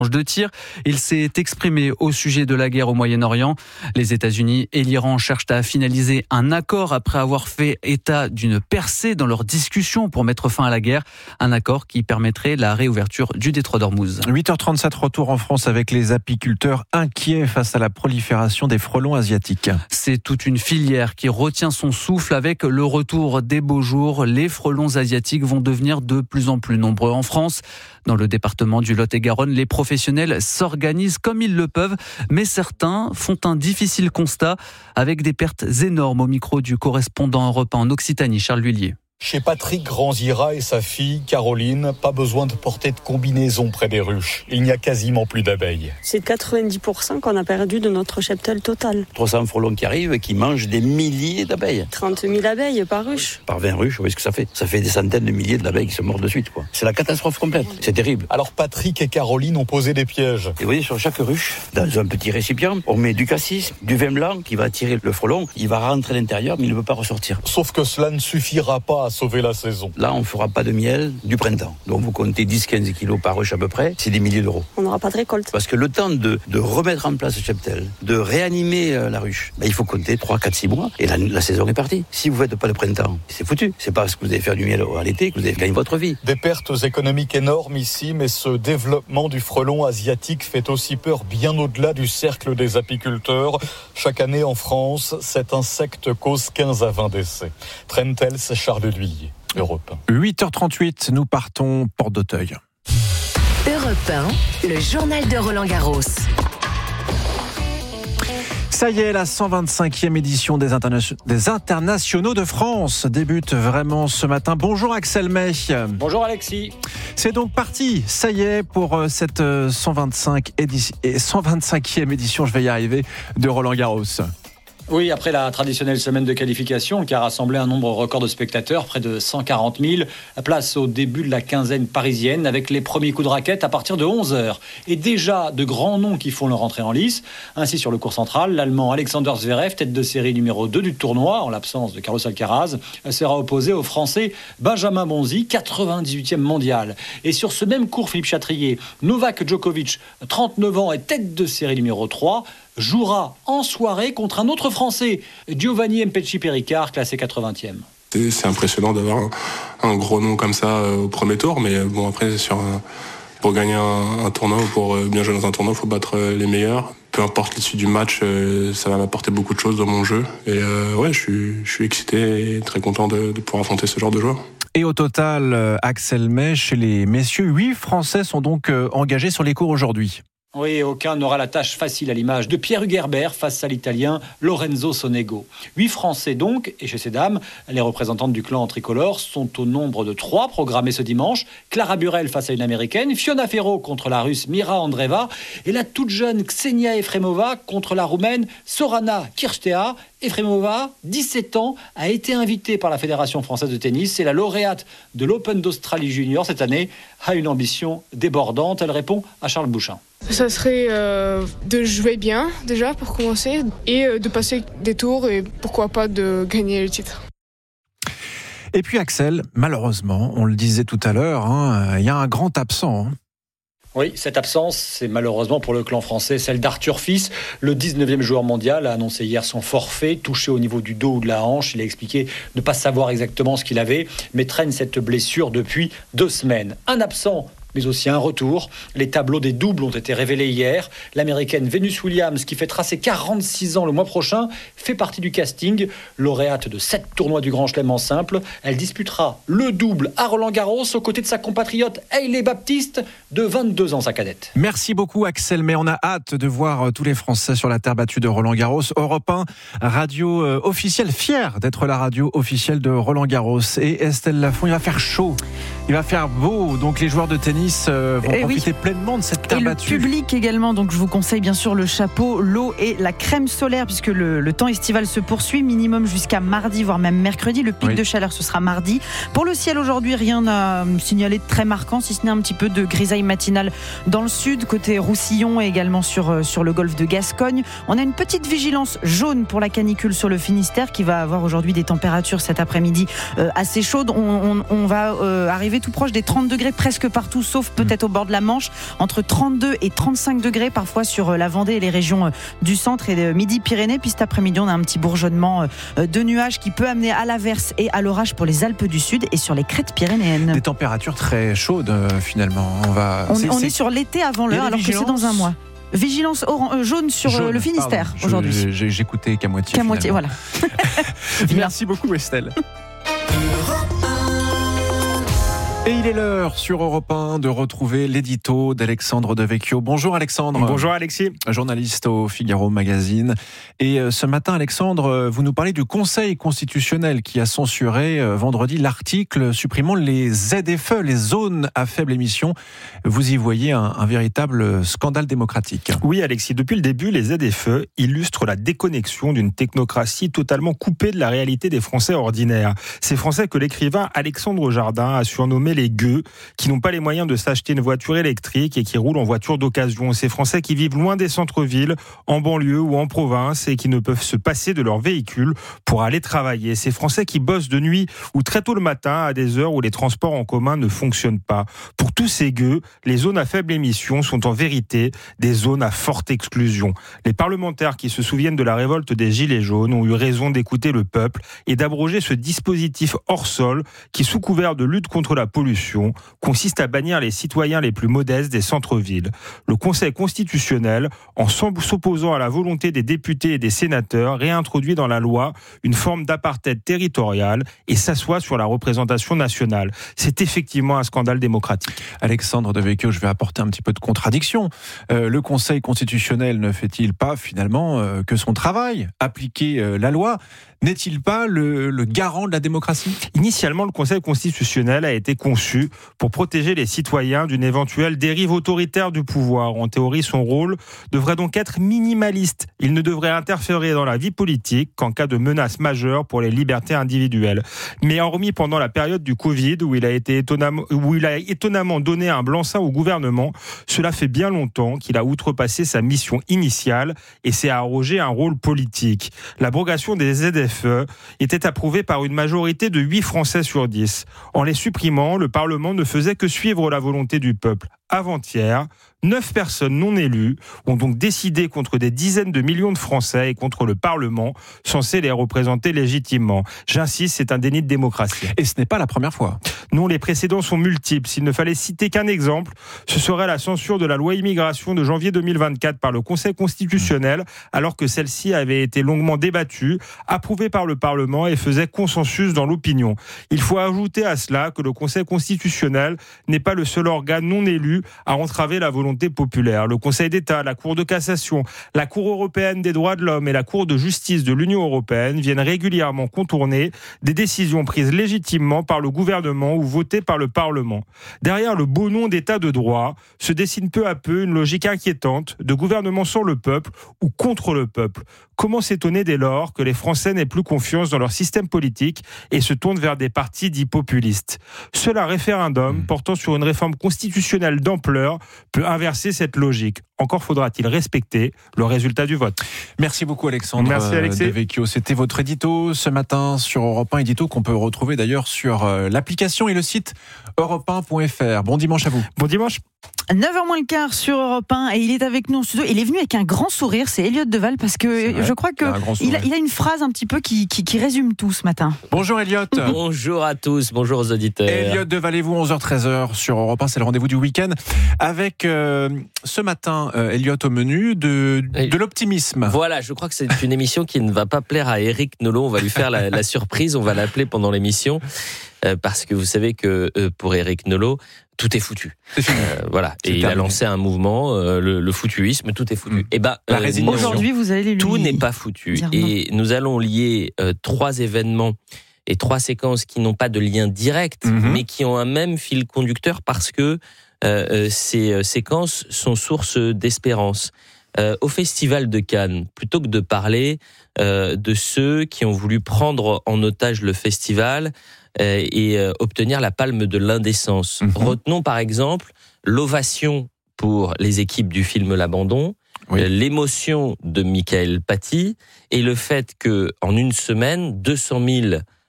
de tir. Il s'est exprimé au sujet de la guerre au Moyen-Orient. Les États-Unis et l'Iran cherchent à finaliser un accord après avoir fait état d'une percée dans leurs discussions pour mettre fin à la guerre. Un accord qui permettrait la réouverture du détroit d'Ormuz. 8h37, retour en France avec les apiculteurs inquiets face à la prolifération des frelons asiatiques. C'est toute une filière qui retient son souffle avec le retour des beaux jours. Les frelons asiatiques vont devenir de plus en plus nombreux en France. Dans le département du Lot-et-Garonne, les professionnels s'organisent comme ils le peuvent, mais certains font un difficile constat avec des pertes énormes au micro du correspondant Europe 1 en Occitanie, Charles Lhuillier. Chez Patrick Granzira et sa fille, Caroline, pas besoin de porter de combinaison près des ruches. Il n'y a quasiment plus d'abeilles. C'est 90% qu'on a perdu de notre cheptel total. 300 frelons qui arrivent, qui mangent des milliers d'abeilles. 30 000 abeilles par ruche. Par 20 ruches, vous voyez ce que ça fait. Ça fait des centaines de milliers d'abeilles qui se mordent de suite, quoi. C'est la catastrophe complète. C'est terrible. Alors Patrick et Caroline ont posé des pièges. Et vous voyez, sur chaque ruche, dans un petit récipient, on met du cassis, du vin blanc qui va attirer le frelon. Il va rentrer à l'intérieur, mais il ne peut pas ressortir. Sauf que cela ne suffira pas à sauver la saison. Là, on ne fera pas de miel du printemps. Donc vous comptez 10-15 kilos par ruche à peu près, c'est des milliers d'euros. On n'aura pas de récolte. Parce que le temps de remettre en place le cheptel, de réanimer la ruche, il faut compter 3, 4, 6 mois et la saison est partie. Si vous ne faites pas le printemps, c'est foutu. C'est pas parce que vous allez faire du miel à l'été que vous allez gagner votre vie. Des pertes économiques énormes ici, mais ce développement du frelon asiatique fait aussi peur bien au-delà du cercle des apiculteurs. Chaque année en France, cet insecte cause 15 à 20 décès. Trentels, Charles Lhuillier. Europe 8h38, nous partons Porte d'Auteuil. Europe 1, le journal de Roland Garros. Ça y est, la 125e édition des Internationaux de France débute vraiment ce matin. Bonjour Axel May. Bonjour Alexis. C'est donc parti, ça y est, pour cette 125e édition, je vais y arriver, de Roland Garros. Oui, après la traditionnelle semaine de qualification qui a rassemblé un nombre record de spectateurs, près de 140 000, place au début de la quinzaine parisienne avec les premiers coups de raquette à partir de 11h. Et déjà de grands noms qui font leur entrée en lice. Ainsi sur le court central, l'Allemand Alexander Zverev, tête de série numéro 2 du tournoi, en l'absence de Carlos Alcaraz, sera opposé au Français Benjamin Bonzi, 98e mondial. Et sur ce même court, Philippe Chatrier, Novak Djokovic, 39 ans et tête de série numéro 3, jouera en soirée contre un autre Français, Giovanni Mpetshi-Perricard, classé 80e. C'est impressionnant d'avoir un gros nom comme ça au premier tour, mais bon, après, pour gagner un tournoi ou pour bien jouer dans un tournoi, il faut battre les meilleurs. Peu importe l'issue du match, ça va m'apporter beaucoup de choses dans mon jeu. Et je suis excité et très content de pouvoir affronter ce genre de joueurs. Et au total, Axel May, chez les messieurs, 8 Français sont donc engagés sur les cours aujourd'hui. Oui, aucun n'aura la tâche facile à l'image de Pierre Hugerbert face à l'Italien Lorenzo Sonego. 8 Français donc, et chez ces dames, les représentantes du clan tricolore sont au nombre de 3 programmés ce dimanche. Clara Burel face à une Américaine, Fiona Ferro contre la Russe Mira Andreeva et la toute jeune Ksenia Efremova contre la Roumaine Sorana Kirstea. Efremova, 17 ans, a été invitée par la Fédération française de tennis. C'est la lauréate de l'Open d'Australie Junior cette année, a une ambition débordante. Elle répond à Charles Bouchin. Ça serait de jouer bien déjà pour commencer et de passer des tours et pourquoi pas de gagner le titre. Et puis Axel, malheureusement, on le disait tout à l'heure, il y a un grand absent. Oui, cette absence, c'est malheureusement pour le clan français, celle d'Arthur Fils. Le 19e joueur mondial a annoncé hier son forfait, touché au niveau du dos ou de la hanche. Il a expliqué ne pas savoir exactement ce qu'il avait, mais traîne cette blessure depuis 2 semaines. Un absent, mais aussi un retour. Les tableaux des doubles ont été révélés hier. L'américaine Venus Williams, qui fêtera ses 46 ans le mois prochain, fait partie du casting. Lauréate de 7 tournois du Grand Chelem en simple, elle disputera le double à Roland-Garros aux côtés de sa compatriote Hailey Baptiste, de 22 ans, sa cadette. Merci beaucoup Axel, mais on a hâte de voir tous les Français sur la terre battue de Roland-Garros. Europe 1, radio officielle, fière d'être la radio officielle de Roland-Garros. Et Estelle Lafont, il va faire chaud, il va faire beau, donc les joueurs de tennis vont profiter pleinement de cette terre battue. Et le public également, donc je vous conseille bien sûr le chapeau, l'eau et la crème solaire puisque le temps estival se poursuit, minimum jusqu'à mardi, voire même mercredi. Le pic de chaleur, ce sera mardi. Pour le ciel aujourd'hui, rien à signaler de très marquant, si ce n'est un petit peu de grisaille matinale dans le sud, côté Roussillon et également sur le golfe de Gascogne. On a une petite vigilance jaune pour la canicule sur le Finistère qui va avoir aujourd'hui des températures cet après-midi assez chaudes. On va arriver tout proche des 30 degrés presque partout, sauf peut-être au bord de la Manche, entre 32 et 35 degrés parfois sur la Vendée et les régions du centre et de Midi-Pyrénées. Puis cet après-midi, on a un petit bourgeonnement de nuages qui peut amener à l'averse et à l'orage pour les Alpes du Sud et sur les crêtes pyrénéennes. Des températures très chaudes finalement. On est sur l'été avant l'heure alors que c'est dans un mois. Vigilance jaune sur le Finistère aujourd'hui. J'écoutais qu'à moitié. Qu'à moitié, voilà. Merci beaucoup Estelle. Et il est l'heure sur Europe 1 de retrouver l'édito d'Alexandre Devecchio. Bonjour Alexandre. Bonjour Alexis. Journaliste au Figaro Magazine. Et ce matin Alexandre, vous nous parlez du Conseil constitutionnel qui a censuré vendredi l'article supprimant les ZFE, les zones à faible émission. Vous y voyez un véritable scandale démocratique. Oui Alexis, depuis le début, les ZFE illustrent la déconnexion d'une technocratie totalement coupée de la réalité des Français ordinaires. Ces Français que l'écrivain Alexandre Jardin a surnommé les gueux, qui n'ont pas les moyens de s'acheter une voiture électrique et qui roulent en voiture d'occasion. Ces Français qui vivent loin des centres-villes, en banlieue ou en province et qui ne peuvent se passer de leur véhicule pour aller travailler. Ces Français qui bossent de nuit ou très tôt le matin à des heures où les transports en commun ne fonctionnent pas. Pour tous ces gueux, les zones à faible émission sont en vérité des zones à forte exclusion. Les parlementaires qui se souviennent de la révolte des Gilets jaunes ont eu raison d'écouter le peuple et d'abroger ce dispositif hors sol qui, sous couvert de lutte contre la pollution, consiste à bannir les citoyens les plus modestes des centres-villes. Le Conseil constitutionnel, en s'opposant à la volonté des députés et des sénateurs, réintroduit dans la loi une forme d'apartheid territorial et s'assoit sur la représentation nationale. C'est effectivement un scandale démocratique. Alexandre Devecchio, je vais apporter un petit peu de contradiction. Le Conseil constitutionnel ne fait-il pas finalement que son travail, appliquer la loi ? N'est-il pas le garant de la démocratie ? Initialement, le Conseil constitutionnel a été conçu pour protéger les citoyens d'une éventuelle dérive autoritaire du pouvoir. En théorie, son rôle devrait donc être minimaliste. Il ne devrait interférer dans la vie politique qu'en cas de menace majeure pour les libertés individuelles. Mais hormis pendant la période du Covid, où il a étonnamment donné un blanc-seing au gouvernement, cela fait bien longtemps qu'il a outrepassé sa mission initiale et s'est arrogé un rôle politique. L'abrogation des ZFE était approuvée par une majorité de 8 Français sur 10. En les supprimant, le Parlement ne faisait que suivre la volonté du peuple. Avant-hier, 9 personnes non élues ont donc décidé contre des dizaines de millions de Français et contre le Parlement, censé les représenter légitimement. J'insiste, c'est un déni de démocratie. Et ce n'est pas la première fois. Non, les précédents sont multiples. S'il ne fallait citer qu'un exemple, ce serait la censure de la loi immigration de janvier 2024 par le Conseil constitutionnel, alors que celle-ci avait été longuement débattue, approuvée par le Parlement et faisait consensus dans l'opinion. Il faut ajouter à cela que le Conseil constitutionnel n'est pas le seul organe non élu à entraver la volonté populaire. Le Conseil d'État, la Cour de cassation, la Cour européenne des droits de l'homme et la Cour de justice de l'Union européenne viennent régulièrement contourner des décisions prises légitimement par le gouvernement ou votées par le Parlement. Derrière le beau nom d'État de droit se dessine peu à peu une logique inquiétante de gouvernement sans le peuple ou contre le peuple. Comment s'étonner dès lors que les Français n'aient plus confiance dans leur système politique et se tournent vers des partis dits populistes ? Seul un référendum portant sur une réforme constitutionnelle d'ampleur peut inverser cette logique. Encore faudra-t-il respecter le résultat du vote. Merci beaucoup Alexandre. Merci Alexis. Devecchio. C'était votre édito ce matin sur Europe 1, édito qu'on peut retrouver d'ailleurs sur l'application et le site europe1.fr. Bon dimanche à vous. Bon dimanche. 9h moins le quart sur Europe 1 et il est avec nous en studio. Il est venu avec un grand sourire, c'est Elliot Deval parce que je crois qu'il a une phrase un petit peu qui résume tout ce matin. Bonjour Elliot. Bonjour à tous, bonjour aux auditeurs. Elliot Deval et vous, 11h-13h sur Europe 1, c'est le rendez-vous du week-end. Avec ce matin, Elliot au menu, de l'optimisme. Voilà, je crois que c'est une émission qui ne va pas plaire à Éric Nolot, on va lui faire la surprise, on va l'appeler pendant l'émission. Parce que vous savez que pour Éric Nolot, tout est foutu. Voilà. Et il a lancé un mouvement, le foutuisme, tout est foutu. Et aujourd'hui, vous allez tout n'est pas foutu. Et nous allons lier 3 événements et 3 séquences qui n'ont pas de lien direct, mais qui ont un même fil conducteur parce que ces séquences sont source d'espérance. Au Festival de Cannes, plutôt que de parler de ceux qui ont voulu prendre en otage le festival et obtenir la palme de l'indécence. Retenons par exemple l'ovation pour les équipes du film L'Abandon, l'émotion de Michael Paty et le fait que en une semaine, 200 000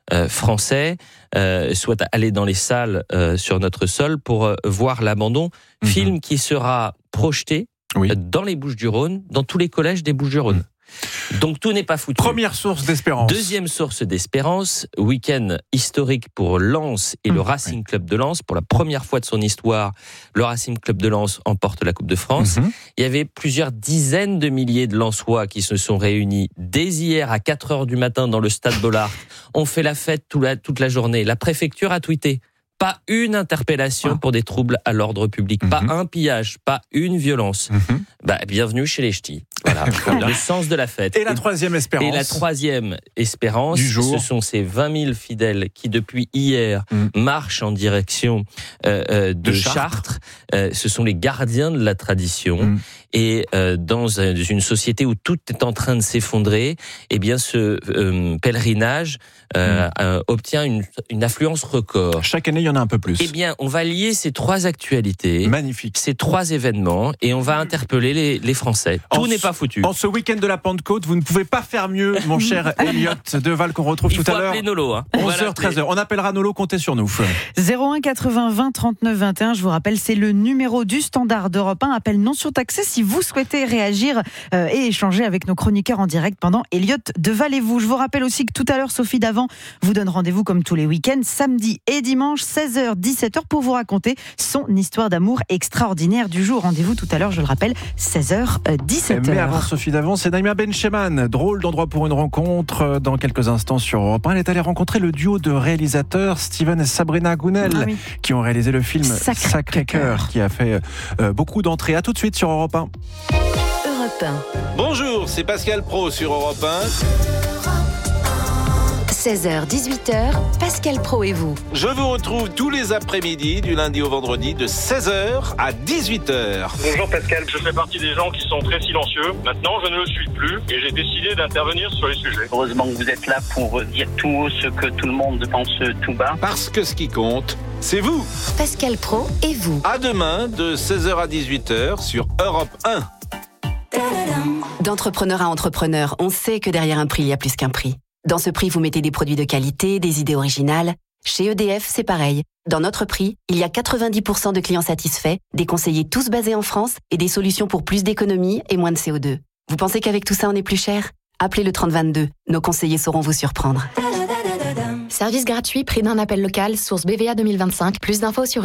français soit allé dans les salles sur notre sol pour voir l'abandon. Film qui sera projeté dans les Bouches-du-Rhône, dans tous les collèges des Bouches-du-Rhône. Donc tout n'est pas foutu. Première source d'espérance. Deuxième source d'espérance, week-end historique pour Lens et le Racing Club de Lens. Pour la première fois de son histoire, le Racing Club de Lens emporte la Coupe de France. Il y avait plusieurs dizaines de milliers de Lensois qui se sont réunis dès hier à 4h du matin dans le stade Bollaert. On fait la fête toute la journée. La préfecture a tweeté. Pas une interpellation pour des troubles à l'ordre public, pas un pillage, pas une violence. Bienvenue chez les ch'tis. Voilà, le sens de la fête. Et la troisième espérance. Et la troisième espérance, ce sont ces 20 000 fidèles qui, depuis hier, marchent en direction de Chartres. Ce sont les gardiens de la tradition. Et dans une société où tout est en train de s'effondrer, eh bien, ce pèlerinage obtient une affluence record. Chaque année, il y en a un peu plus. Eh bien, on va lier ces trois actualités, ces trois événements, et on va interpeller les Français. Tout n'est pas foutu. En ce week-end de la Pentecôte, vous ne pouvez pas faire mieux, mon cher Elliot Deval, qu'on retrouve tout à l'heure. Il faut appeler Nolo. 11h, 13h. On appellera Nolo, comptez sur nous. 01 80 20 39 21, je vous rappelle, c'est le numéro du standard d'Europe 1. Appel non surtaxé si vous souhaitez réagir et échanger avec nos chroniqueurs en direct pendant Elliot Deval et vous. Je vous rappelle aussi que tout à l'heure, Sophie Davant vous donne rendez-vous comme tous les week-ends, samedi et dimanche, 16h, 17h, pour vous raconter son histoire d'amour extraordinaire du jour. Rendez-vous tout à l'heure, je le rappelle, 16h, 17h. Mais avant Sophie Davant, c'est Naïma Bencheman. Drôle d'endroit pour une rencontre. Dans quelques instants sur Europe 1, elle est allée rencontrer le duo de réalisateurs Steven et Sabrina Gounel, qui ont réalisé le film Sacré-Cœur, qui a fait beaucoup d'entrées. À tout de suite sur Europe 1. Europe 1. Bonjour, c'est Pascal Pro sur Europe 1. 16h, 18h, Pascal Pro et vous. Je vous retrouve tous les après-midi, du lundi au vendredi, de 16h à 18h. Bonjour Pascal, je fais partie des gens qui sont très silencieux. Maintenant, je ne le suis plus et j'ai décidé d'intervenir sur les sujets. Heureusement que vous êtes là pour dire tout haut ce que tout le monde pense tout bas. Parce que ce qui compte, c'est vous. Pascal Pro et vous. À demain, de 16h à 18h sur Europe 1. D'entrepreneur à entrepreneur, on sait que derrière un prix, il y a plus qu'un prix. Dans ce prix, vous mettez des produits de qualité, des idées originales. Chez EDF, c'est pareil. Dans notre prix, il y a 90% de clients satisfaits, des conseillers tous basés en France et des solutions pour plus d'économies et moins de CO2. Vous pensez qu'avec tout ça, on est plus cher ? Appelez le 3022. Nos conseillers sauront vous surprendre. Service gratuit, prix d'un appel local, source BVA 2025. Plus d'infos sur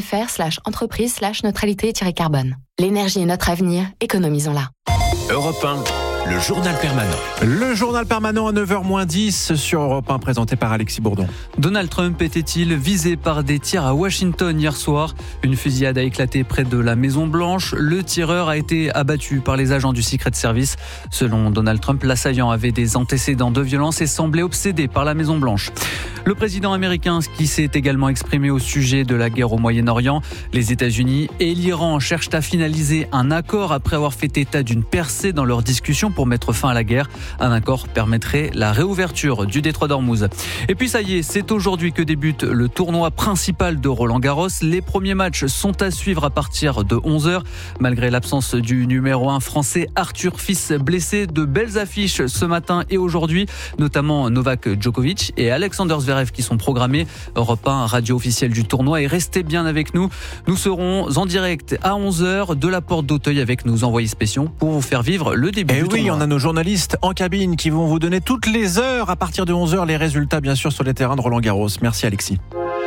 edf.fr/entreprise/neutralité-carbone. L'énergie est notre avenir, économisons-la. Europe 1. Le journal permanent. Le journal permanent à 9h-10 sur Europe 1, présenté par Alexis Bourdon. Donald Trump était-il visé par des tirs à Washington hier soir ? Une fusillade a éclaté près de la Maison Blanche. Le tireur a été abattu par les agents du Secret Service. Selon Donald Trump, l'assaillant avait des antécédents de violence et semblait obsédé par la Maison Blanche. Le président américain qui s'est également exprimé au sujet de la guerre au Moyen-Orient. Les États-Unis et l'Iran cherchent à finaliser un accord après avoir fait état d'une percée dans leurs discussions pour mettre fin à la guerre. Un accord permettrait la réouverture du détroit d'Ormuz. Et puis ça y est, c'est aujourd'hui que débute le tournoi principal de Roland-Garros. Les premiers matchs sont à suivre à partir de 11h. Malgré l'absence du numéro 1 français Arthur Fils blessé, de belles affiches ce matin et aujourd'hui, notamment Novak Djokovic et Alexander Zverev qui sont programmés. Europe 1, radio officielle du tournoi, et restez bien avec nous. Nous serons en direct à 11h de la porte d'Auteuil avec nos envoyés spéciaux pour vous faire vivre le début du tournoi. On a nos journalistes en cabine qui vont vous donner toutes les heures à partir de 11h les résultats bien sûr sur les terrains de Roland-Garros. Merci Alexis.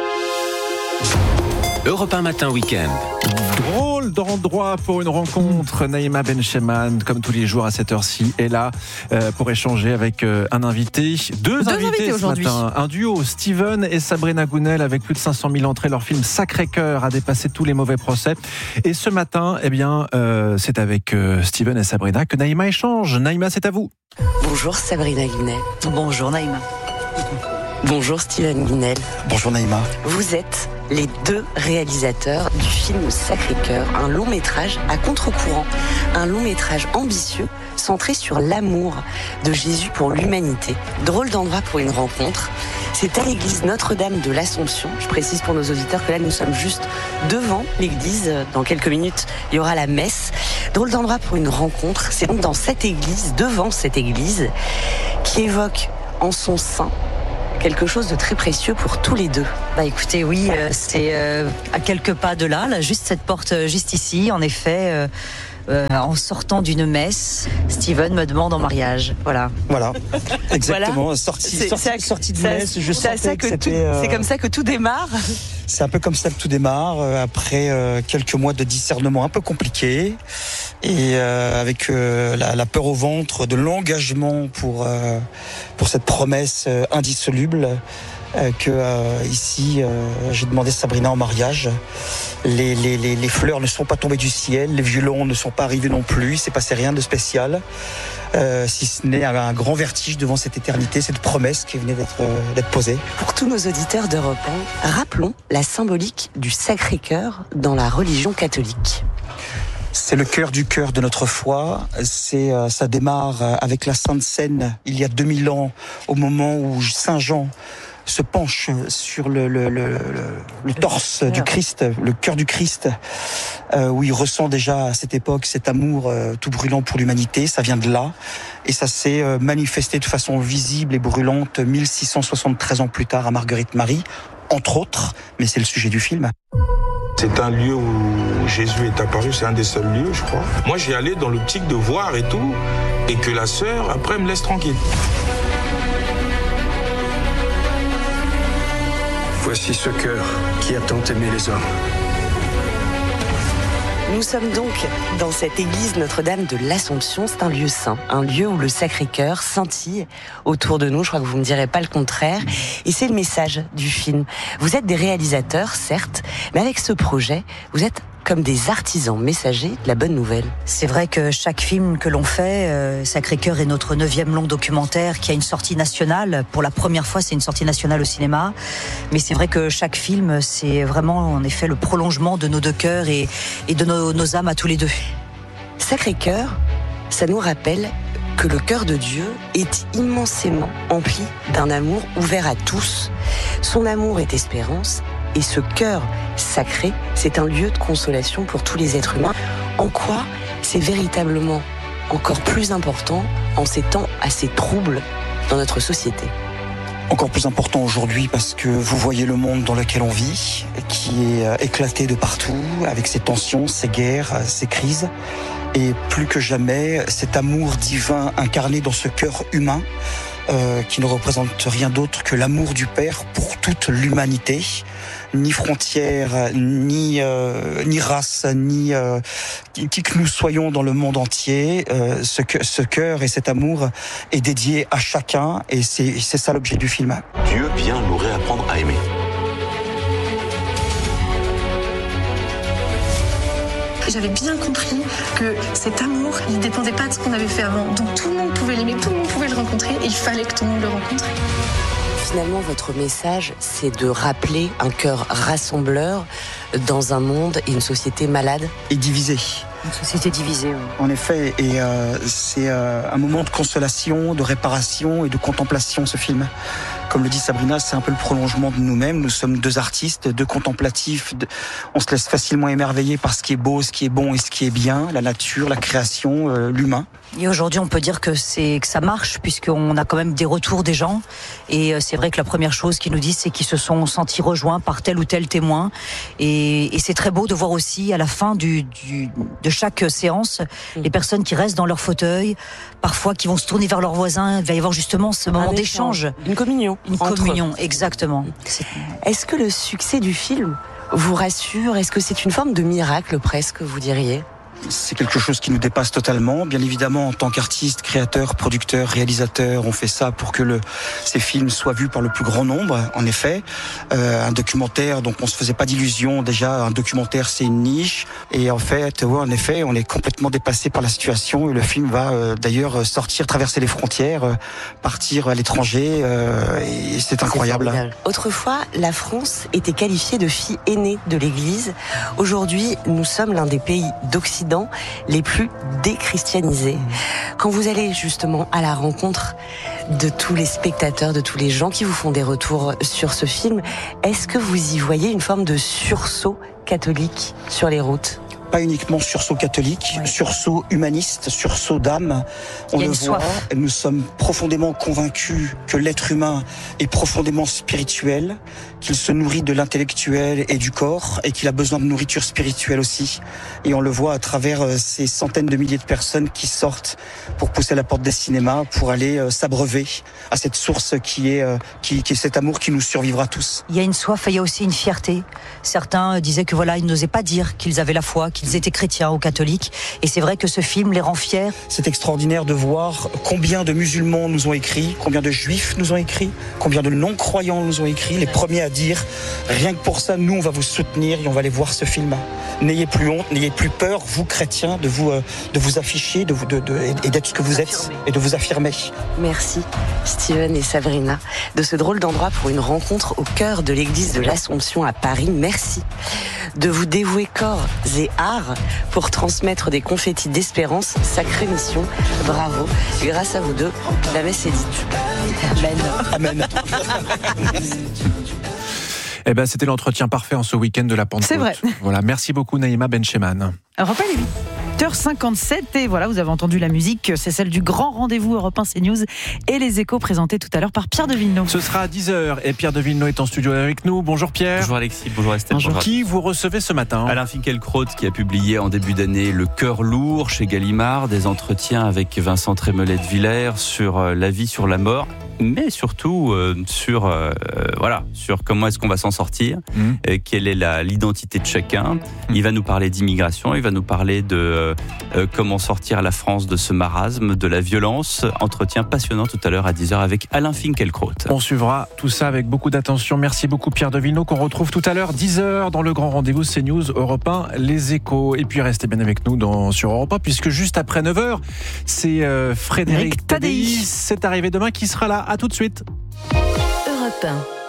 Europe 1 matin week-end. Drôle d'endroit pour une rencontre. Naïma Bencheman, comme tous les jours à cette heure-ci, est là pour échanger avec un invité. Deux invités ce matin. Un duo, Steven et Sabrina Gounel, avec plus de 500 000 entrées. Leur film Sacré-Cœur a dépassé tous les mauvais procès. Et ce matin, c'est avec Steven et Sabrina que Naïma échange. Naïma, c'est à vous. Bonjour Sabrina Gounel. Bonjour Naïma. Bonjour Steven Gounel. Bonjour Naïma. Vous êtes les deux réalisateurs du film Sacré-Cœur, un long métrage à contre-courant, un long métrage ambitieux centré sur l'amour de Jésus pour l'humanité. Drôle d'endroit pour une rencontre. C'est à l'église Notre-Dame de l'Assomption. Je précise pour nos auditeurs que là nous sommes juste devant l'église. Dans quelques minutes, il y aura la messe. Drôle d'endroit pour une rencontre. C'est donc dans cette église, devant cette église, qui évoque en son sein quelque chose de très précieux pour tous les deux. Bah écoutez, oui, c'est à quelques pas de là, juste cette porte juste ici, en effet. En sortant d'une messe, Steven me demande en mariage. Voilà, exactement. Voilà. Sortie de messe, je sentais que c'était... C'est comme ça que tout démarre. C'est un peu comme ça que tout démarre, après quelques mois de discernement un peu compliqué, et avec la peur au ventre, de l'engagement pour cette promesse indissoluble, ici j'ai demandé Sabrina en mariage. Les fleurs ne sont pas tombées du ciel, les violons ne sont pas arrivés non plus, il s'est passé rien de spécial, si ce n'est un grand vertige devant cette éternité, cette promesse qui venait d'être posée. Pour tous nos auditeurs d'Europe 1, rappelons la symbolique du Sacré-Cœur dans la religion catholique. C'est le cœur du cœur de notre foi. Ça démarre avec la Sainte Seine il y a 2000 ans, au moment où Saint Jean se penche sur le torse du Christ, le cœur du Christ, où il ressent déjà à cette époque cet amour tout brûlant pour l'humanité. Ça vient de là, et ça s'est manifesté de façon visible et brûlante 1673 ans plus tard à Marguerite-Marie, entre autres, mais c'est le sujet du film. C'est un lieu où Jésus est apparu, c'est un des seuls lieux, je crois. Moi, j'y allais dans l'optique de voir et tout, et que la sœur, après, me laisse tranquille. Voici ce cœur qui a tant aimé les hommes. Nous sommes donc dans cette église Notre-Dame de l'Assomption. C'est un lieu saint, un lieu où le Sacré-Cœur scintille autour de nous. Je crois que vous ne me direz pas le contraire. Et c'est le message du film. Vous êtes des réalisateurs, certes, mais avec ce projet, vous êtes comme des artisans messagers de la bonne nouvelle. C'est vrai que chaque film que l'on fait, Sacré-Cœur est notre 9e long documentaire qui a une sortie nationale. Pour la première fois, c'est une sortie nationale au cinéma. Mais c'est vrai que chaque film, c'est vraiment en effet le prolongement de nos deux cœurs et de nos âmes à tous les deux. Sacré-Cœur, ça nous rappelle que le cœur de Dieu est immensément empli d'un amour ouvert à tous. Son amour est espérance. Et ce cœur sacré, c'est un lieu de consolation pour tous les êtres humains. En quoi c'est véritablement encore plus important en ces temps assez troubles dans notre société? Encore plus important aujourd'hui parce que vous voyez le monde dans lequel on vit, qui est éclaté de partout, avec ses tensions, ses guerres, ses crises. Et plus que jamais, cet amour divin incarné dans ce cœur humain, qui ne représente rien d'autre que l'amour du Père pour toute l'humanité. Ni frontières, ni race, ni qui que nous soyons dans le monde entier, ce cœur et cet amour est dédié à chacun, et c'est ça l'objet du film. Dieu vient nous réapprendre à aimer. J'avais bien compris que cet amour, il ne dépendait pas de ce qu'on avait fait avant. Donc tout le monde pouvait l'aimer, tout le monde pouvait le rencontrer, et il fallait que tout le monde le rencontre. Finalement, votre message, c'est de rappeler un cœur rassembleur dans un monde et une société malade et divisée. Une société divisée, oui. En effet, et c'est un moment de consolation, de réparation et de contemplation, ce film. Comme le dit Sabrina, c'est un peu le prolongement de nous-mêmes. Nous sommes deux artistes, deux contemplatifs. On se laisse facilement émerveiller par ce qui est beau, ce qui est bon et ce qui est bien, la nature, la création, l'humain. Et aujourd'hui, on peut dire que ça marche, puisqu'on a quand même des retours des gens. Et c'est vrai que la première chose qu'ils nous disent, c'est qu'ils se sont sentis rejoints par tel ou tel témoin. Et c'est très beau de voir aussi, à la fin de chaque séance, les personnes qui restent dans leur fauteuil, parfois qui vont se tourner vers leurs voisins. Il va y avoir justement ce moment d'échange. Une communion. Une communion, exactement. Est-ce que le succès du film vous rassure? Est-ce que c'est une forme de miracle presque, vous diriez? C'est quelque chose qui nous dépasse totalement. Bien évidemment, en tant qu'artiste, créateur, producteur, réalisateur, on fait ça pour que ces films soient vus par le plus grand nombre, en effet. Un documentaire, donc on se faisait pas d'illusions. Déjà, un documentaire, c'est une niche. Et en fait, ouais, en effet, on est complètement dépassé par la situation. Et le film va d'ailleurs sortir, traverser les frontières, partir à l'étranger. Et c'est incroyable. Autrefois, la France était qualifiée de fille aînée de l'Église. Aujourd'hui, nous sommes l'un des pays d'Occident les plus déchristianisés. Quand vous allez justement à la rencontre de tous les spectateurs, de tous les gens qui vous font des retours sur ce film, est-ce que vous y voyez une forme de sursaut catholique sur les routes? pas uniquement sursaut catholique, sursaut humaniste, sursaut d'âme. On le voit, nous sommes profondément convaincus que l'être humain est profondément spirituel, qu'il se nourrit de l'intellectuel et du corps, et qu'il a besoin de nourriture spirituelle aussi. Et on le voit à travers ces centaines de milliers de personnes qui sortent pour pousser la porte des cinémas, pour aller s'abreuver à cette source qui est cet amour qui nous survivra tous. Il y a une soif et il y a aussi une fierté. Certains disaient que ils n'osaient pas dire qu'ils avaient la foi, qu'ils étaient chrétiens ou catholiques. Et c'est vrai que ce film les rend fiers. C'est extraordinaire de voir combien de musulmans nous ont écrit, combien de juifs nous ont écrit, combien de non-croyants nous ont écrit, les premiers à dire, rien que pour ça, nous on va vous soutenir et on va aller voir ce film. N'ayez plus honte, n'ayez plus peur, vous chrétiens, de vous afficher et d'être ce que vous êtes et de vous affirmer. Merci Steven et Sabrina de ce drôle d'endroit pour une rencontre au cœur de l'église de l'Assomption à Paris. Merci de vous dévouer corps et art pour transmettre des confettis d'espérance. Sacrée mission, bravo. Grâce à vous deux, la messe est dite. Amen. Eh ben, c'était l'entretien parfait en ce week-end de la Pentecôte. C'est vrai. Voilà, merci beaucoup Naïma Bencheman. Europe 1, il est 8h57 et voilà, vous avez entendu la musique, c'est celle du grand rendez-vous Europe 1 CNews et les échos présentés tout à l'heure par Pierre de Villeneuve. Ce sera à 10h et Pierre de Villeneuve est en studio avec nous. Bonjour Pierre. Bonjour Alexis, bonjour Estelle. Bonjour. Qui vous recevez ce matin? Alain Finkielkraut qui a publié en début d'année Le Cœur lourd chez Gallimard, des entretiens avec Vincent Trémollet de Villers sur la vie, sur la mort, mais surtout sur comment est-ce qu'on va s'en sortir, quelle est l'identité de chacun. Il va nous parler d'immigration, il va nous parler de comment sortir la France de ce marasme, de la violence. Entretien passionnant tout à l'heure à 10h avec Alain Finkielkraut. On suivra tout ça avec beaucoup d'attention. Merci beaucoup Pierre de Villeneuve qu'on retrouve tout à l'heure 10h dans le grand rendez-vous CNews Europe 1 Les Échos. Et puis restez bien avec nous sur Europe 1 puisque juste après 9h, c'est Frédéric Tadei. C'est arrivé demain qui sera là. À tout de suite. Europe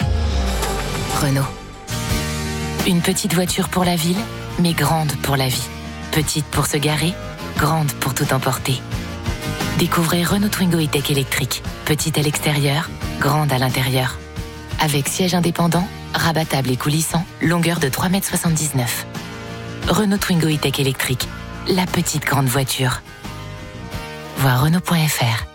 1. Renault. Une petite voiture pour la ville, mais grande pour la vie. Petite pour se garer, grande pour tout emporter. Découvrez Renault Twingo E-Tech électrique. Petite à l'extérieur, grande à l'intérieur. Avec siège indépendant, rabattable et coulissant, longueur de 3,79 m. Renault Twingo E-Tech électrique. La petite grande voiture. Voir Renault.fr.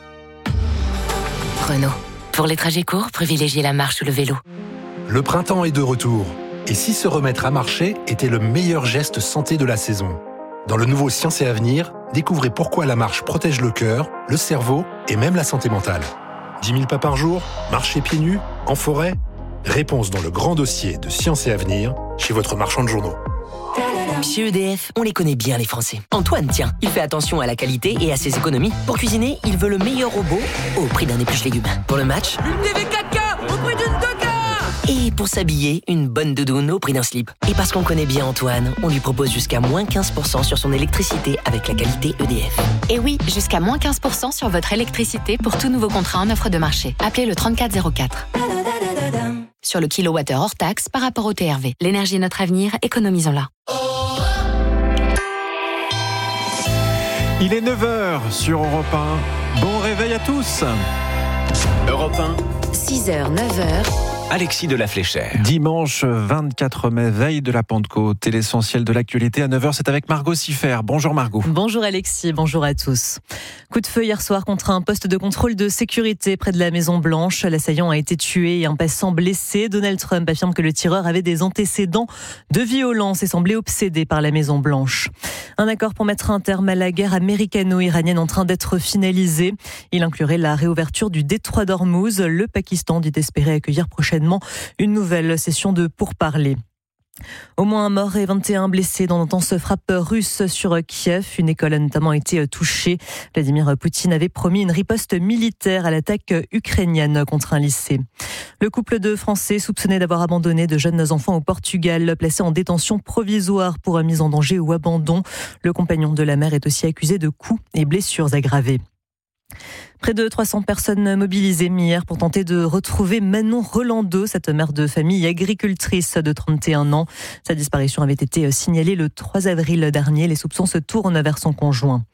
Renault. Pour les trajets courts, privilégiez la marche ou le vélo. Le printemps est de retour. Et si se remettre à marcher était le meilleur geste santé de la saison? Dans le nouveau Science et Avenir, découvrez pourquoi la marche protège le cœur, le cerveau et même la santé mentale. 10 000 pas par jour? Marcher pieds nus? En forêt? Réponse dans le grand dossier de Science et Avenir, chez votre marchand de journaux. Chez EDF, on les connaît bien les Français. Antoine, tiens, il fait attention à la qualité et à ses économies. Pour cuisiner, il veut le meilleur robot au prix d'un épluche légumes. Pour le match, une TV 4K au prix d'une 2K. Et pour s'habiller, une bonne doudoune au prix d'un slip. Et parce qu'on connaît bien Antoine, on lui propose jusqu'à moins 15% sur son électricité avec la qualité EDF. Et oui, jusqu'à moins 15% sur votre électricité pour tout nouveau contrat en offre de marché. Appelez le 3404. Sur le kilowattheure hors taxe par rapport au TRV. L'énergie est notre avenir, économisons-la. Il est 9h sur Europe 1. Bon réveil à tous. Europe 1. 6h, 9h. Alexis de la Fléchère. Dimanche 24 mai, veille de la Pentecôte. Et l'essentiel de l'actualité à 9h, c'est avec Margot Siffert. Bonjour Margot. Bonjour Alexis, bonjour à tous. Coup de feu hier soir contre un poste de contrôle de sécurité près de la Maison Blanche. L'assaillant a été tué et un passant blessé. Donald Trump affirme que le tireur avait des antécédents de violence et semblait obsédé par la Maison Blanche. Un accord pour mettre un terme à la guerre américano-iranienne en train d'être finalisé. Il inclurait la réouverture du détroit d'Ormuz. Le Pakistan dit espérer accueillir prochainement une nouvelle session de pourparlers. Au moins un mort et 21 blessés dans d'intenses frappes russes sur Kiev. Une école a notamment été touchée. Vladimir Poutine avait promis une riposte militaire à l'attaque ukrainienne contre un lycée. Le couple de Français soupçonné d'avoir abandonné de jeunes enfants au Portugal, placés en détention provisoire pour mise en danger ou abandon. Le compagnon de la mère est aussi accusé de coups et blessures aggravées. Près de 300 personnes mobilisées hier pour tenter de retrouver Manon Rolando, cette mère de famille agricultrice de 31 ans. Sa disparition avait été signalée le 3 avril dernier. Les soupçons se tournent vers son conjoint.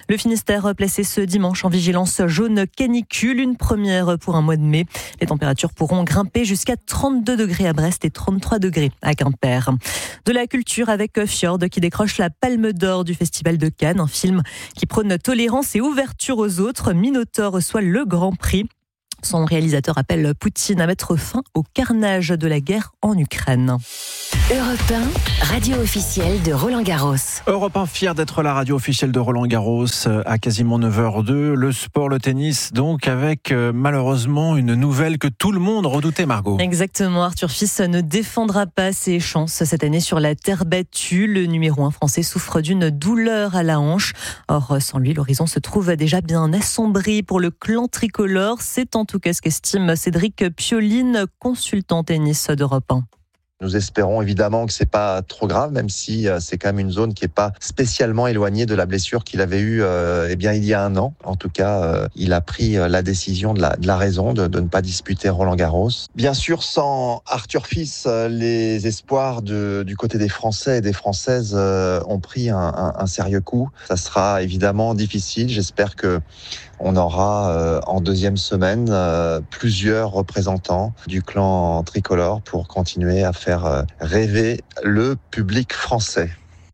Le Finistère placé ce dimanche en vigilance jaune canicule, une première pour un mois de mai. Les températures pourront grimper jusqu'à 32 degrés à Brest et 33 degrés à Quimper. De la culture avec Fjord qui décroche la Palme d'Or du Festival de Cannes, un film qui prône tolérance et ouverture aux autres. Minotaur reçoit le Grand Prix. Son réalisateur appelle Poutine à mettre fin au carnage de la guerre en Ukraine. Europe 1, radio officielle de Roland-Garros. Europe 1, fier d'être la radio officielle de Roland-Garros à quasiment 9h02. Le sport, le tennis, donc avec malheureusement une nouvelle que tout le monde redoutait, Margot. Exactement, Arthur Fils ne défendra pas ses chances cette année sur la terre battue. Le numéro 1 français souffre d'une douleur à la hanche. Or, sans lui, l'horizon se trouve déjà bien assombri pour le clan tricolore. C'est en tout cas ce qu'estime Cédric Pioline, consultant tennis d'Europe 1. Nous espérons évidemment que c'est pas trop grave, même si c'est quand même une zone qui est pas spécialement éloignée de la blessure qu'il avait eue il y a un an. En tout cas, il a pris la décision de la raison de ne pas disputer Roland-Garros. Bien sûr, sans Arthur Fils, les espoirs du côté des Français et des Françaises ont pris un sérieux coup. Ça sera évidemment difficile. J'espère que on aura en deuxième semaine plusieurs représentants du clan tricolore pour continuer à faire rêver le public français.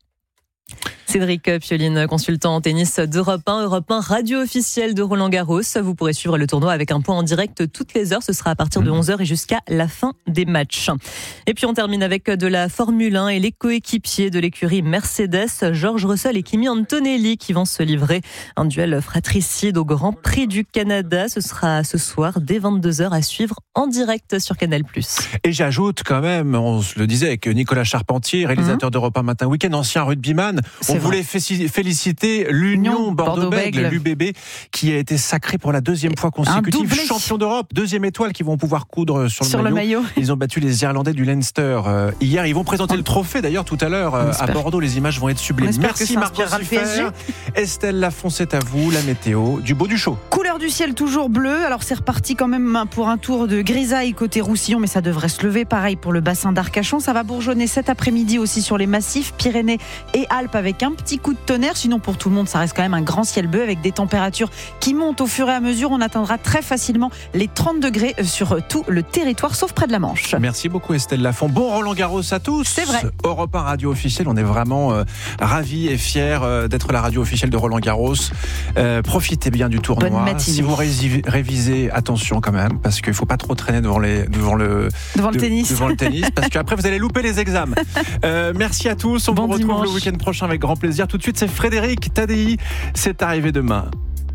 Cédric Pioline, consultant en tennis d'Europe 1, Europe 1, radio officielle de Roland-Garros. Vous pourrez suivre le tournoi avec un point en direct toutes les heures. Ce sera à partir de 11h et jusqu'à la fin des matchs. Et puis on termine avec de la Formule 1 et les coéquipiers de l'écurie Mercedes, George Russell et Kimi Antonelli qui vont se livrer un duel fratricide au Grand Prix du Canada. Ce sera ce soir dès 22h à suivre en direct sur Canal+. Et j'ajoute quand même, on se le disait, avec Nicolas Charpentier, réalisateur d'Europe 1 Matin Week-end, ancien rugbyman. On voulait féliciter l'Union Bordeaux-Bègles, l'UBB, qui a été sacré pour la deuxième fois consécutive champion d'Europe, deuxième étoile qu'ils vont pouvoir coudre sur le maillot. Ils ont battu les Irlandais du Leinster hier. Ils vont présenter le trophée d'ailleurs tout à l'heure à Bordeaux. Les images vont être sublimes. Merci Margot Siffer. Estelle Lafont, c'est à vous. La météo, du beau, du chaud. Couleur du ciel toujours bleu. Alors c'est reparti quand même pour un tour de grisaille côté Roussillon, mais ça devrait se lever. Pareil pour le bassin d'Arcachon. Ça va bourgeonner cet après-midi aussi sur les massifs Pyrénées et Alpes avec un petit coup de tonnerre. Sinon pour tout le monde ça reste quand même un grand ciel bleu avec des températures qui montent au fur et à mesure. On atteindra très facilement les 30 degrés sur tout le territoire sauf près de la Manche. Merci beaucoup Estelle Lafont. Bon Roland-Garros à tous. C'est vrai. Europe 1 radio officielle, on est vraiment ravis et fiers d'être la radio officielle de Roland-Garros. Profitez bien du tournoi. Si vous révisez, attention quand même parce qu'il ne faut pas trop traîner devant le tennis parce qu'après vous allez louper les examens. Merci à tous. On vous retrouve le week-end prochain avec grand plaisir. Tout de suite, c'est Frédéric Tadei. C'est arrivé demain.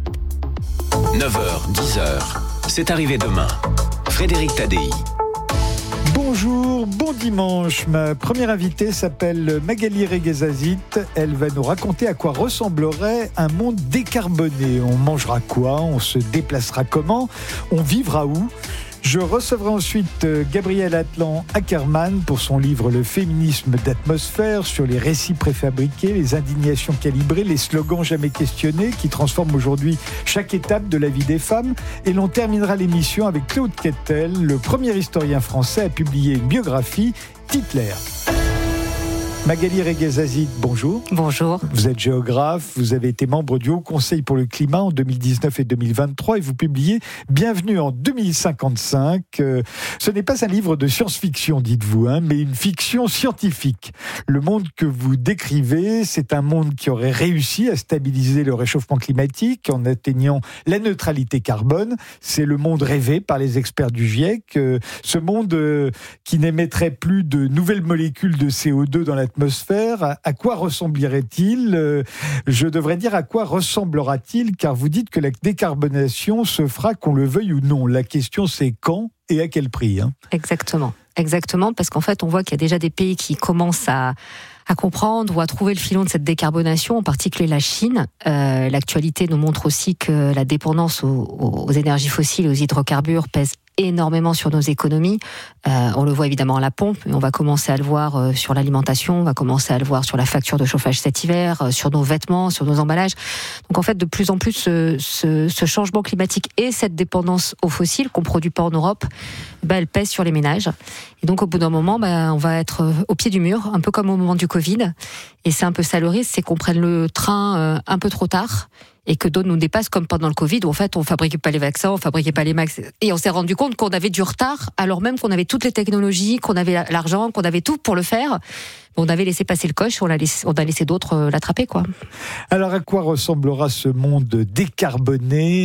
9h, 10h. C'est arrivé demain. Frédéric Tadei. Bonjour, bon dimanche. Ma première invitée s'appelle Magali Reguezazit. Elle va nous raconter à quoi ressemblerait un monde décarboné. On mangera quoi? On se déplacera comment? On vivra où? Je recevrai ensuite Gabriel Atlan Ackerman pour son livre Le féminisme d'atmosphère sur les récits préfabriqués, les indignations calibrées, les slogans jamais questionnés qui transforment aujourd'hui chaque étape de la vie des femmes. Et l'on terminera l'émission avec Claude Quettel, le premier historien français à publier une biographie d'Hitler. Magali Reguezazit, bonjour. Bonjour. Vous êtes géographe, vous avez été membre du Haut Conseil pour le climat en 2019 et 2023 et vous publiez Bienvenue en 2055. Ce n'est pas un livre de science-fiction, dites-vous, mais une fiction scientifique. Le monde que vous décrivez, c'est un monde qui aurait réussi à stabiliser le réchauffement climatique en atteignant la neutralité carbone. C'est le monde rêvé par les experts du GIEC. Ce monde qui n'émettrait plus de nouvelles molécules de CO2 dans l'atmosphère. À quoi ressemblerait-il? Je devrais dire à quoi ressemblera-t-il, car vous dites que la décarbonation se fera qu'on le veuille ou non. La question c'est quand et à quel prix. Exactement, parce qu'en fait on voit qu'il y a déjà des pays qui commencent à comprendre ou à trouver le filon de cette décarbonation, en particulier la Chine. L'actualité nous montre aussi que la dépendance aux énergies fossiles et aux hydrocarbures pèse énormément sur nos économies. On le voit évidemment à la pompe, mais on va commencer à le voir sur l'alimentation, on va commencer à le voir sur la facture de chauffage cet hiver, sur nos vêtements, sur nos emballages. Donc en fait, de plus en plus, ce changement climatique et cette dépendance aux fossiles qu'on produit pas en Europe, elle pèse sur les ménages. Et donc au bout d'un moment, on va être au pied du mur, un peu comme au moment du Covid. Et c'est un peu ça le risque, c'est qu'on prenne le train un peu trop tard et que d'autres nous dépassent, comme pendant le Covid, où en fait on fabriquait pas les vaccins, on fabriquait pas les masques, et on s'est rendu compte qu'on avait du retard, alors même qu'on avait toutes les technologies, qu'on avait l'argent, qu'on avait tout pour le faire. On avait laissé passer le coche, on a laissé d'autres l'attraper, quoi. Alors à quoi ressemblera ce monde décarboné ?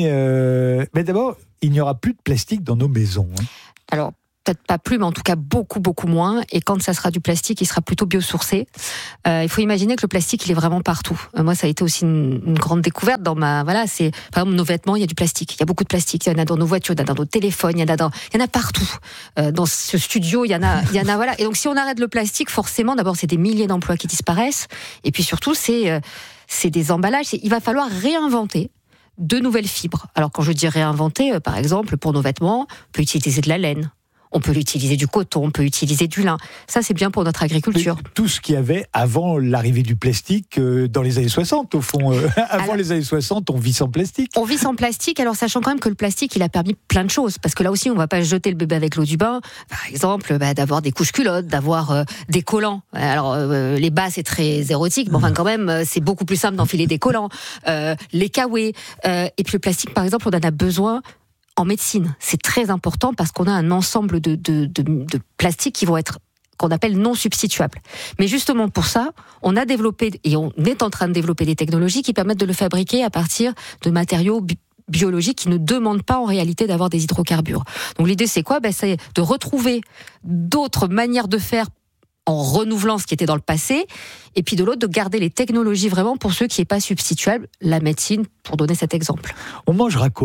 Mais d'abord, il n'y aura plus de plastique dans nos maisons. Alors, peut-être pas plus, mais en tout cas beaucoup, beaucoup moins. Et quand ça sera du plastique, il sera plutôt biosourcé. Il faut imaginer que le plastique, il est vraiment partout. Moi, ça a été aussi une grande découverte dans par exemple, nos vêtements, il y a du plastique. Il y a beaucoup de plastique. Il y en a dans nos voitures, il y en a dans nos téléphones, il y en a partout. Dans ce studio, il y en a, voilà. Et donc, si on arrête le plastique, forcément, d'abord, c'est des milliers d'emplois qui disparaissent. Et puis surtout, c'est des emballages. Il va falloir réinventer de nouvelles fibres. Alors, quand je dis réinventer, par exemple, pour nos vêtements, on peut utiliser de la laine. On peut utiliser du coton, on peut utiliser du lin. Ça, c'est bien pour notre agriculture. Mais tout ce qu'il y avait avant l'arrivée du plastique dans les années 60, au fond. Les années 60, on vit sans plastique. On vit sans plastique, alors sachant quand même que le plastique, il a permis plein de choses. Parce que là aussi, on ne va pas jeter le bébé avec l'eau du bain. Par exemple, d'avoir des couches culottes, d'avoir des collants. Alors, les bas, c'est très érotique, mais enfin, quand même, c'est beaucoup plus simple d'enfiler des collants. Les kawés. Et puis le plastique, par exemple, on en a besoin en médecine. C'est très important parce qu'on a un ensemble de plastiques qui vont être, qu'on appelle non substituables. Mais justement pour ça, on a développé, et on est en train de développer des technologies qui permettent de le fabriquer à partir de matériaux biologiques qui ne demandent pas en réalité d'avoir des hydrocarbures. Donc l'idée c'est quoi ? C'est de retrouver d'autres manières de faire en renouvelant ce qui était dans le passé, et puis de l'autre, de garder les technologies vraiment pour ceux qui n'est pas substituable, la médecine, pour donner cet exemple. On mangera quoi ?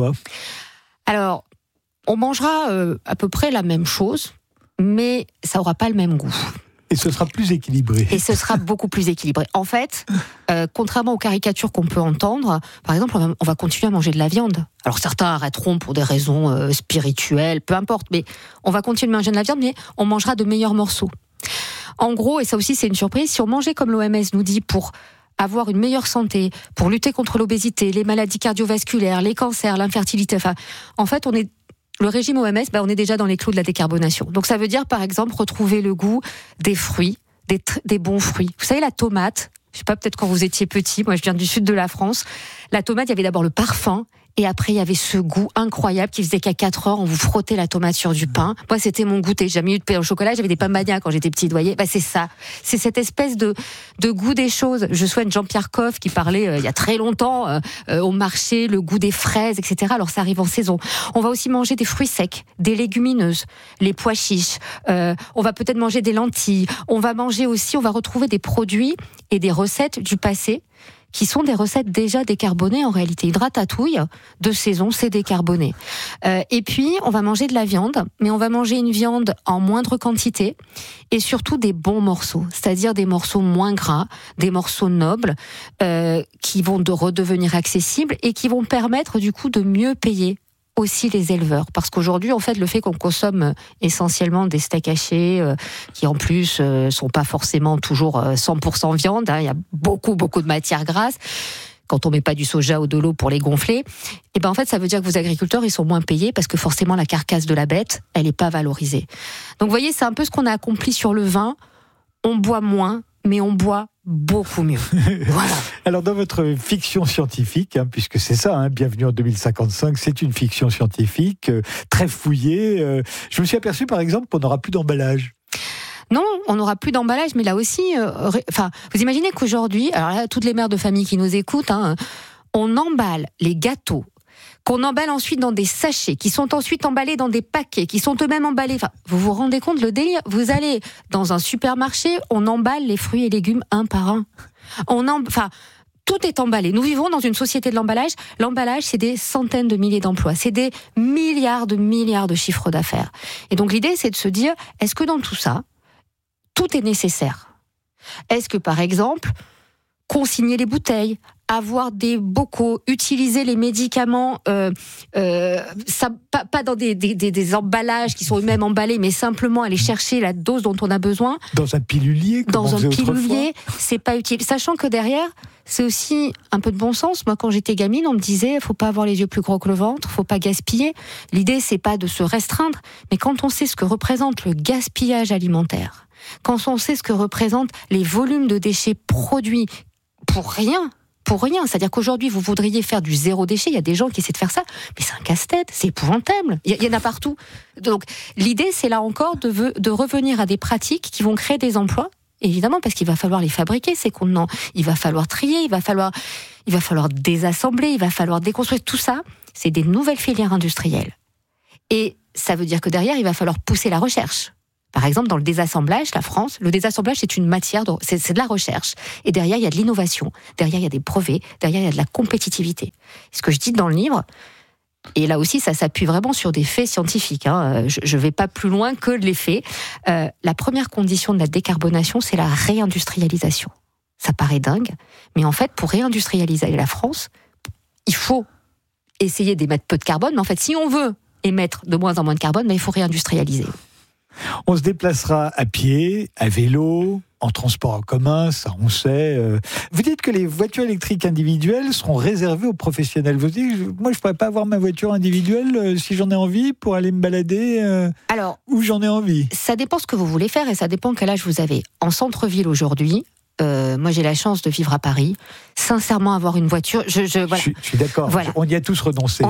Alors, on mangera à peu près la même chose, mais ça n'aura pas le même goût. Et ce sera plus équilibré. Et ce sera beaucoup plus équilibré. En fait, contrairement aux caricatures qu'on peut entendre, par exemple, on va continuer à manger de la viande. Alors certains arrêteront pour des raisons spirituelles, peu importe, mais on va continuer à manger de la viande, mais on mangera de meilleurs morceaux. En gros, et ça aussi c'est une surprise, si on mangeait comme l'OMS nous dit pour avoir une meilleure santé, pour lutter contre l'obésité, les maladies cardiovasculaires, les cancers, l'infertilité, en fait, le régime OMS, on est déjà dans les clous de la décarbonation. Donc ça veut dire, par exemple, retrouver le goût des fruits, des bons fruits. Vous savez, la tomate, je sais pas, peut-être quand vous étiez petit, moi je viens du sud de la France, la tomate, il y avait d'abord le parfum, et après il y avait ce goût incroyable qui faisait qu'à 4 heures, on vous frottait la tomate sur du pain. Moi, c'était mon goûter. J'ai jamais eu de pain au chocolat, j'avais des pains Bagna quand j'étais petite, vous voyez. C'est ça. C'est cette espèce de goût des choses. Je souhaite Jean-Pierre Coff qui parlait il y a très longtemps au marché, le goût des fraises, etc. Alors ça arrive en saison. On va aussi manger des fruits secs, des légumineuses, les pois chiches. On va peut-être manger des lentilles. On va retrouver des produits et des recettes du passé qui sont des recettes déjà décarbonées en réalité. Une ratatouille de saison, c'est décarboné. Et puis, on va manger de la viande, mais on va manger une viande en moindre quantité et surtout des bons morceaux, c'est-à-dire des morceaux moins gras, des morceaux nobles qui vont redevenir accessibles et qui vont permettre du coup de mieux payer aussi les éleveurs, parce qu'aujourd'hui, en fait, le fait qu'on consomme essentiellement des steaks hachés, qui en plus sont pas forcément toujours 100% viande, il y a beaucoup de matières grasses. Quand on met pas du soja ou de l'eau pour les gonfler, et en fait, ça veut dire que vos agriculteurs, ils sont moins payés parce que forcément la carcasse de la bête, elle est pas valorisée. Donc, vous voyez, c'est un peu ce qu'on a accompli sur le vin. On boit moins, mais on boit beaucoup mieux. Voilà. Alors dans votre fiction scientifique, puisque c'est ça, Bienvenue en 2055, c'est une fiction scientifique très fouillée. Je me suis aperçu par exemple qu'on n'aura plus d'emballage. Non, on n'aura plus d'emballage, mais là aussi, vous imaginez qu'aujourd'hui, alors là, toutes les mères de famille qui nous écoutent, on emballe les gâteaux, qu'on emballe ensuite dans des sachets, qui sont ensuite emballés dans des paquets, qui sont eux-mêmes emballés. Vous vous rendez compte le délire ? Vous allez dans un supermarché, on emballe les fruits et légumes un par un. Tout est emballé. Nous vivons dans une société de l'emballage. L'emballage, c'est des centaines de milliers d'emplois. C'est des milliards de chiffres d'affaires. Et donc l'idée, c'est de se dire, est-ce que dans tout ça, tout est nécessaire ? Est-ce que, par exemple, consigner les bouteilles, avoir des bocaux, utiliser les médicaments, ça, pas dans des emballages qui sont eux-mêmes emballés, mais simplement aller chercher la dose dont on a besoin. Dans un pilulier, c'est pas utile. Sachant que derrière, c'est aussi un peu de bon sens. Moi, quand j'étais gamine, on me disait, faut pas avoir les yeux plus gros que le ventre, faut pas gaspiller. L'idée, c'est pas de se restreindre, mais quand on sait ce que représente le gaspillage alimentaire, quand on sait ce que représentent les volumes de déchets produits pour rien, c'est-à-dire qu'aujourd'hui vous voudriez faire du zéro déchet, il y a des gens qui essaient de faire ça, mais c'est un casse-tête, c'est épouvantable, il y en a partout. Donc l'idée c'est là encore de revenir à des pratiques qui vont créer des emplois, évidemment parce qu'il va falloir les fabriquer, ces contenants, il va falloir trier, il va falloir désassembler, il va falloir déconstruire, tout ça, c'est des nouvelles filières industrielles. Et ça veut dire que derrière il va falloir pousser la recherche. Par exemple, dans le désassemblage, la France, le désassemblage, c'est une matière, c'est de la recherche. Et derrière, il y a de l'innovation. Derrière, il y a des brevets. Derrière, il y a de la compétitivité. Ce que je dis dans le livre, et là aussi, ça s'appuie vraiment sur des faits scientifiques. Je ne vais pas plus loin que les faits. La première condition de la décarbonation, c'est la réindustrialisation. Ça paraît dingue, mais en fait, pour réindustrialiser la France, il faut essayer d'émettre peu de carbone. Mais en fait, si on veut émettre de moins en moins de carbone, il faut réindustrialiser. On se déplacera à pied, à vélo, en transport en commun, ça on sait. Vous dites que les voitures électriques individuelles seront réservées aux professionnels. Vous dites, moi je ne pourrais pas avoir ma voiture individuelle si j'en ai envie pour aller me balader où j'en ai envie. Ça dépend ce que vous voulez faire et ça dépend quel âge vous avez. En centre-ville aujourd'hui, moi j'ai la chance de vivre à Paris. Sincèrement, avoir une voiture, voilà. Je suis d'accord. Voilà. On y a tous renoncé.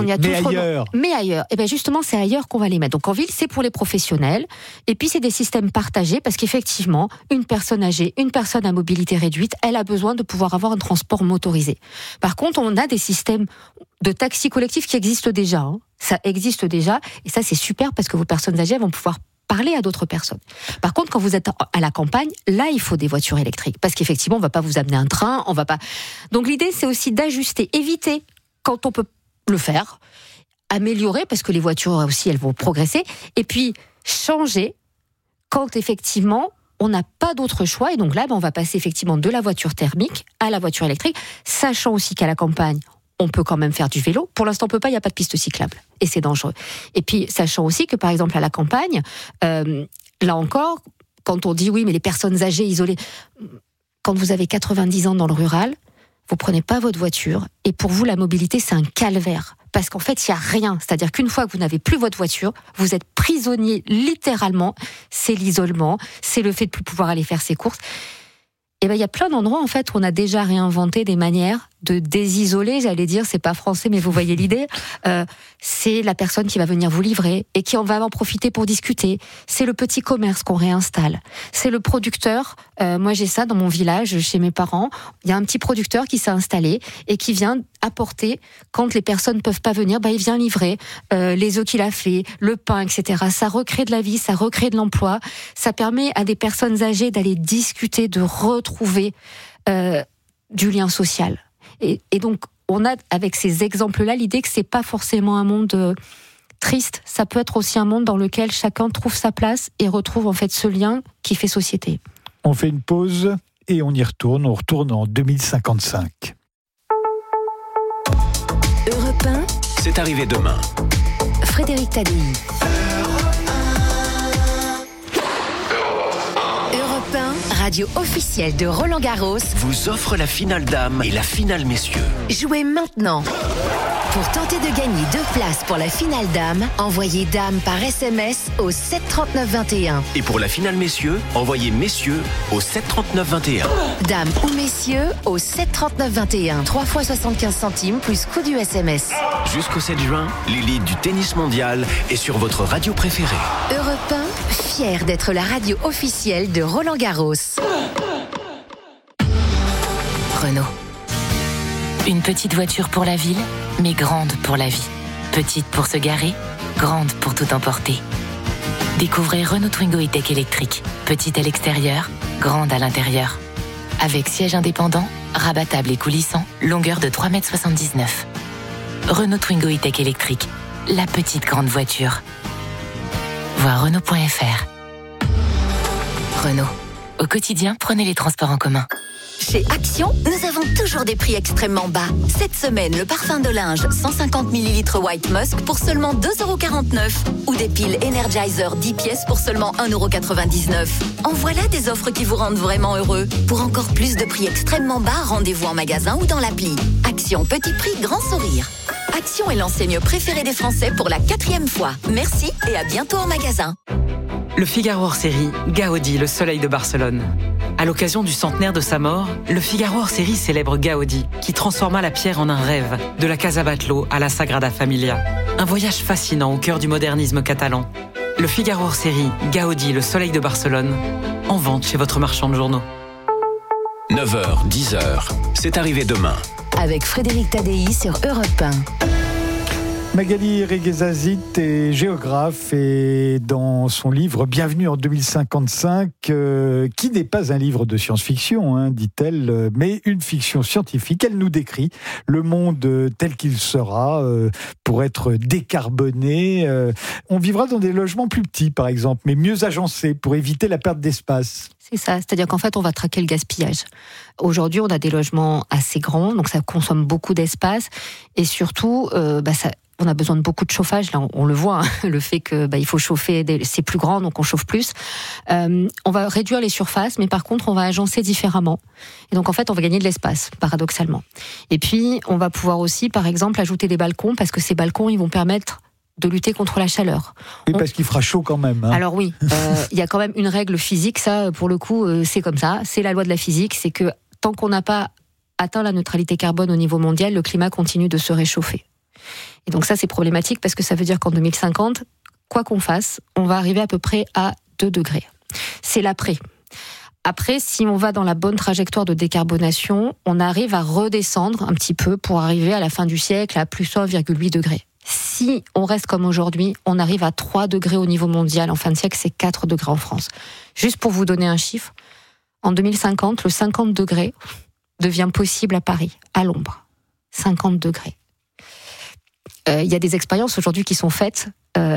Mais ailleurs. Et bien justement, c'est ailleurs qu'on va les mettre. Donc en ville, c'est pour les professionnels. Et puis c'est des systèmes partagés parce qu'effectivement, une personne âgée, une personne à mobilité réduite, elle a besoin de pouvoir avoir un transport motorisé. Par contre, on a des systèmes de taxis collectifs qui existent déjà. Ça existe déjà. Et ça, c'est super parce que vos personnes âgées vont pouvoir parler à d'autres personnes. Par contre, quand vous êtes à la campagne, là, il faut des voitures électriques. Parce qu'effectivement, on ne va pas vous amener un train, on va pas... Donc l'idée, c'est aussi d'ajuster, éviter quand on peut le faire, améliorer, parce que les voitures aussi, elles vont progresser, et puis changer quand effectivement, on n'a pas d'autre choix. Et donc là, on va passer effectivement de la voiture thermique à la voiture électrique, sachant aussi qu'à la campagne, on peut quand même faire du vélo. Pour l'instant, on peut pas, il n'y a pas de piste cyclable. Et c'est dangereux. Et puis, sachant aussi que, par exemple, à la campagne, là encore, quand on dit oui, mais les personnes âgées, isolées, quand vous avez 90 ans dans le rural, vous prenez pas votre voiture. Et pour vous, la mobilité, c'est un calvaire. Parce qu'en fait, il n'y a rien. C'est-à-dire qu'une fois que vous n'avez plus votre voiture, vous êtes prisonnier, littéralement. C'est l'isolement, c'est le fait de ne plus pouvoir aller faire ses courses. Et ben, il y a plein d'endroits, en fait, où on a déjà réinventé des manières de désisoler, j'allais dire, c'est pas français, mais vous voyez l'idée. C'est la personne qui va venir vous livrer et qui en va en profiter pour discuter. C'est le petit commerce qu'on réinstalle. C'est le producteur. Moi, j'ai ça dans mon village, chez mes parents. Il y a un petit producteur qui s'est installé et qui vient apporter, quand les personnes peuvent pas venir, il vient livrer les œufs qu'il a fait, le pain, etc. Ça recrée de la vie, ça recrée de l'emploi. Ça permet à des personnes âgées d'aller discuter, de retrouver du lien social. Et donc, on a, avec ces exemples-là, l'idée que c'est pas forcément un monde triste. Ça peut être aussi un monde dans lequel chacun trouve sa place et retrouve en fait ce lien qui fait société. On fait une pause et on y retourne. On retourne en 2055. Europe 1, c'est arrivé demain. Frédéric Tadei. Radio officielle de Roland Garros, vous offre la finale dames et la finale messieurs. Jouez maintenant. Pour tenter de gagner 2 places pour la finale dames, envoyez dame par SMS au 73921. Et pour la finale messieurs, envoyez messieurs au 73921. Dame ou messieurs au 73921. 3 fois 75 centimes plus coût du SMS. Jusqu'au 7 juin, l'élite du tennis mondial est sur votre radio préférée. Europe 1, fier d'être la radio officielle de Roland Garros. Renault. Une petite voiture pour la ville, mais grande pour la vie. Petite pour se garer, grande pour tout emporter. Découvrez Renault Twingo E-Tech électrique. Petite à l'extérieur, grande à l'intérieur. Avec siège indépendant, rabattable et coulissant, longueur de 3,79 m. Renault Twingo E-Tech électrique. La petite grande voiture. Voir Renault.fr. Renault. Au quotidien, prenez les transports en commun. Chez Action, nous avons toujours des prix extrêmement bas. Cette semaine, le parfum de linge 150 ml White Musk pour seulement 2,49 €. Ou des piles Energizer 10 pièces pour seulement 1,99 €. En voilà des offres qui vous rendent vraiment heureux. Pour encore plus de prix extrêmement bas, rendez-vous en magasin ou dans l'appli. Action, petit prix, grand sourire. Action est l'enseigne préférée des Français pour la 4e fois. Merci et à bientôt en magasin. Le Figaro hors série, Gaudi, le soleil de Barcelone. À l'occasion du centenaire de sa mort, le Figaro hors série célèbre Gaudi, qui transforma la pierre en un rêve, de la Casa Batlló à la Sagrada Familia. Un voyage fascinant au cœur du modernisme catalan. Le Figaro hors série, Gaudi, le soleil de Barcelone, en vente chez votre marchand de journaux. 9h, 10h, c'est arrivé demain. Avec Frédéric Tadei sur Europe 1. Magali Reguezazit est géographe et dans son livre Bienvenue en 2055, qui n'est pas un livre de science-fiction, dit-elle, mais une fiction scientifique. Elle nous décrit le monde tel qu'il sera pour être décarboné. On vivra dans des logements plus petits, par exemple, mais mieux agencés pour éviter la perte d'espace. C'est ça, c'est-à-dire qu'en fait, on va traquer le gaspillage. Aujourd'hui, on a des logements assez grands, donc ça consomme beaucoup d'espace et surtout, on a besoin de beaucoup de chauffage. Là, on le voit, le fait que il faut chauffer, c'est plus grand, donc on chauffe plus. On va réduire les surfaces, mais par contre, on va agencer différemment. Et donc, en fait, on va gagner de l'espace, paradoxalement. Et puis, on va pouvoir aussi, par exemple, ajouter des balcons, parce que ces balcons, ils vont permettre de lutter contre la chaleur. Oui, parce qu'il fera chaud quand même. Alors oui, il y a quand même une règle physique, ça, pour le coup, c'est comme ça. C'est la loi de la physique, c'est que tant qu'on n'a pas atteint la neutralité carbone au niveau mondial, le climat continue de se réchauffer. Et donc ça, c'est problématique parce que ça veut dire qu'en 2050, quoi qu'on fasse, on va arriver à peu près à 2 degrés. C'est l'après. Après, si on va dans la bonne trajectoire de décarbonation, on arrive à redescendre un petit peu pour arriver à la fin du siècle à plus 1,8 degrés. Si on reste comme aujourd'hui, on arrive à 3 degrés au niveau mondial. En fin de siècle, c'est 4 degrés en France. Juste pour vous donner un chiffre, en 2050, le 50 degrés devient possible à Paris, à l'ombre. 50 degrés. Il y a des expériences aujourd'hui qui sont faites.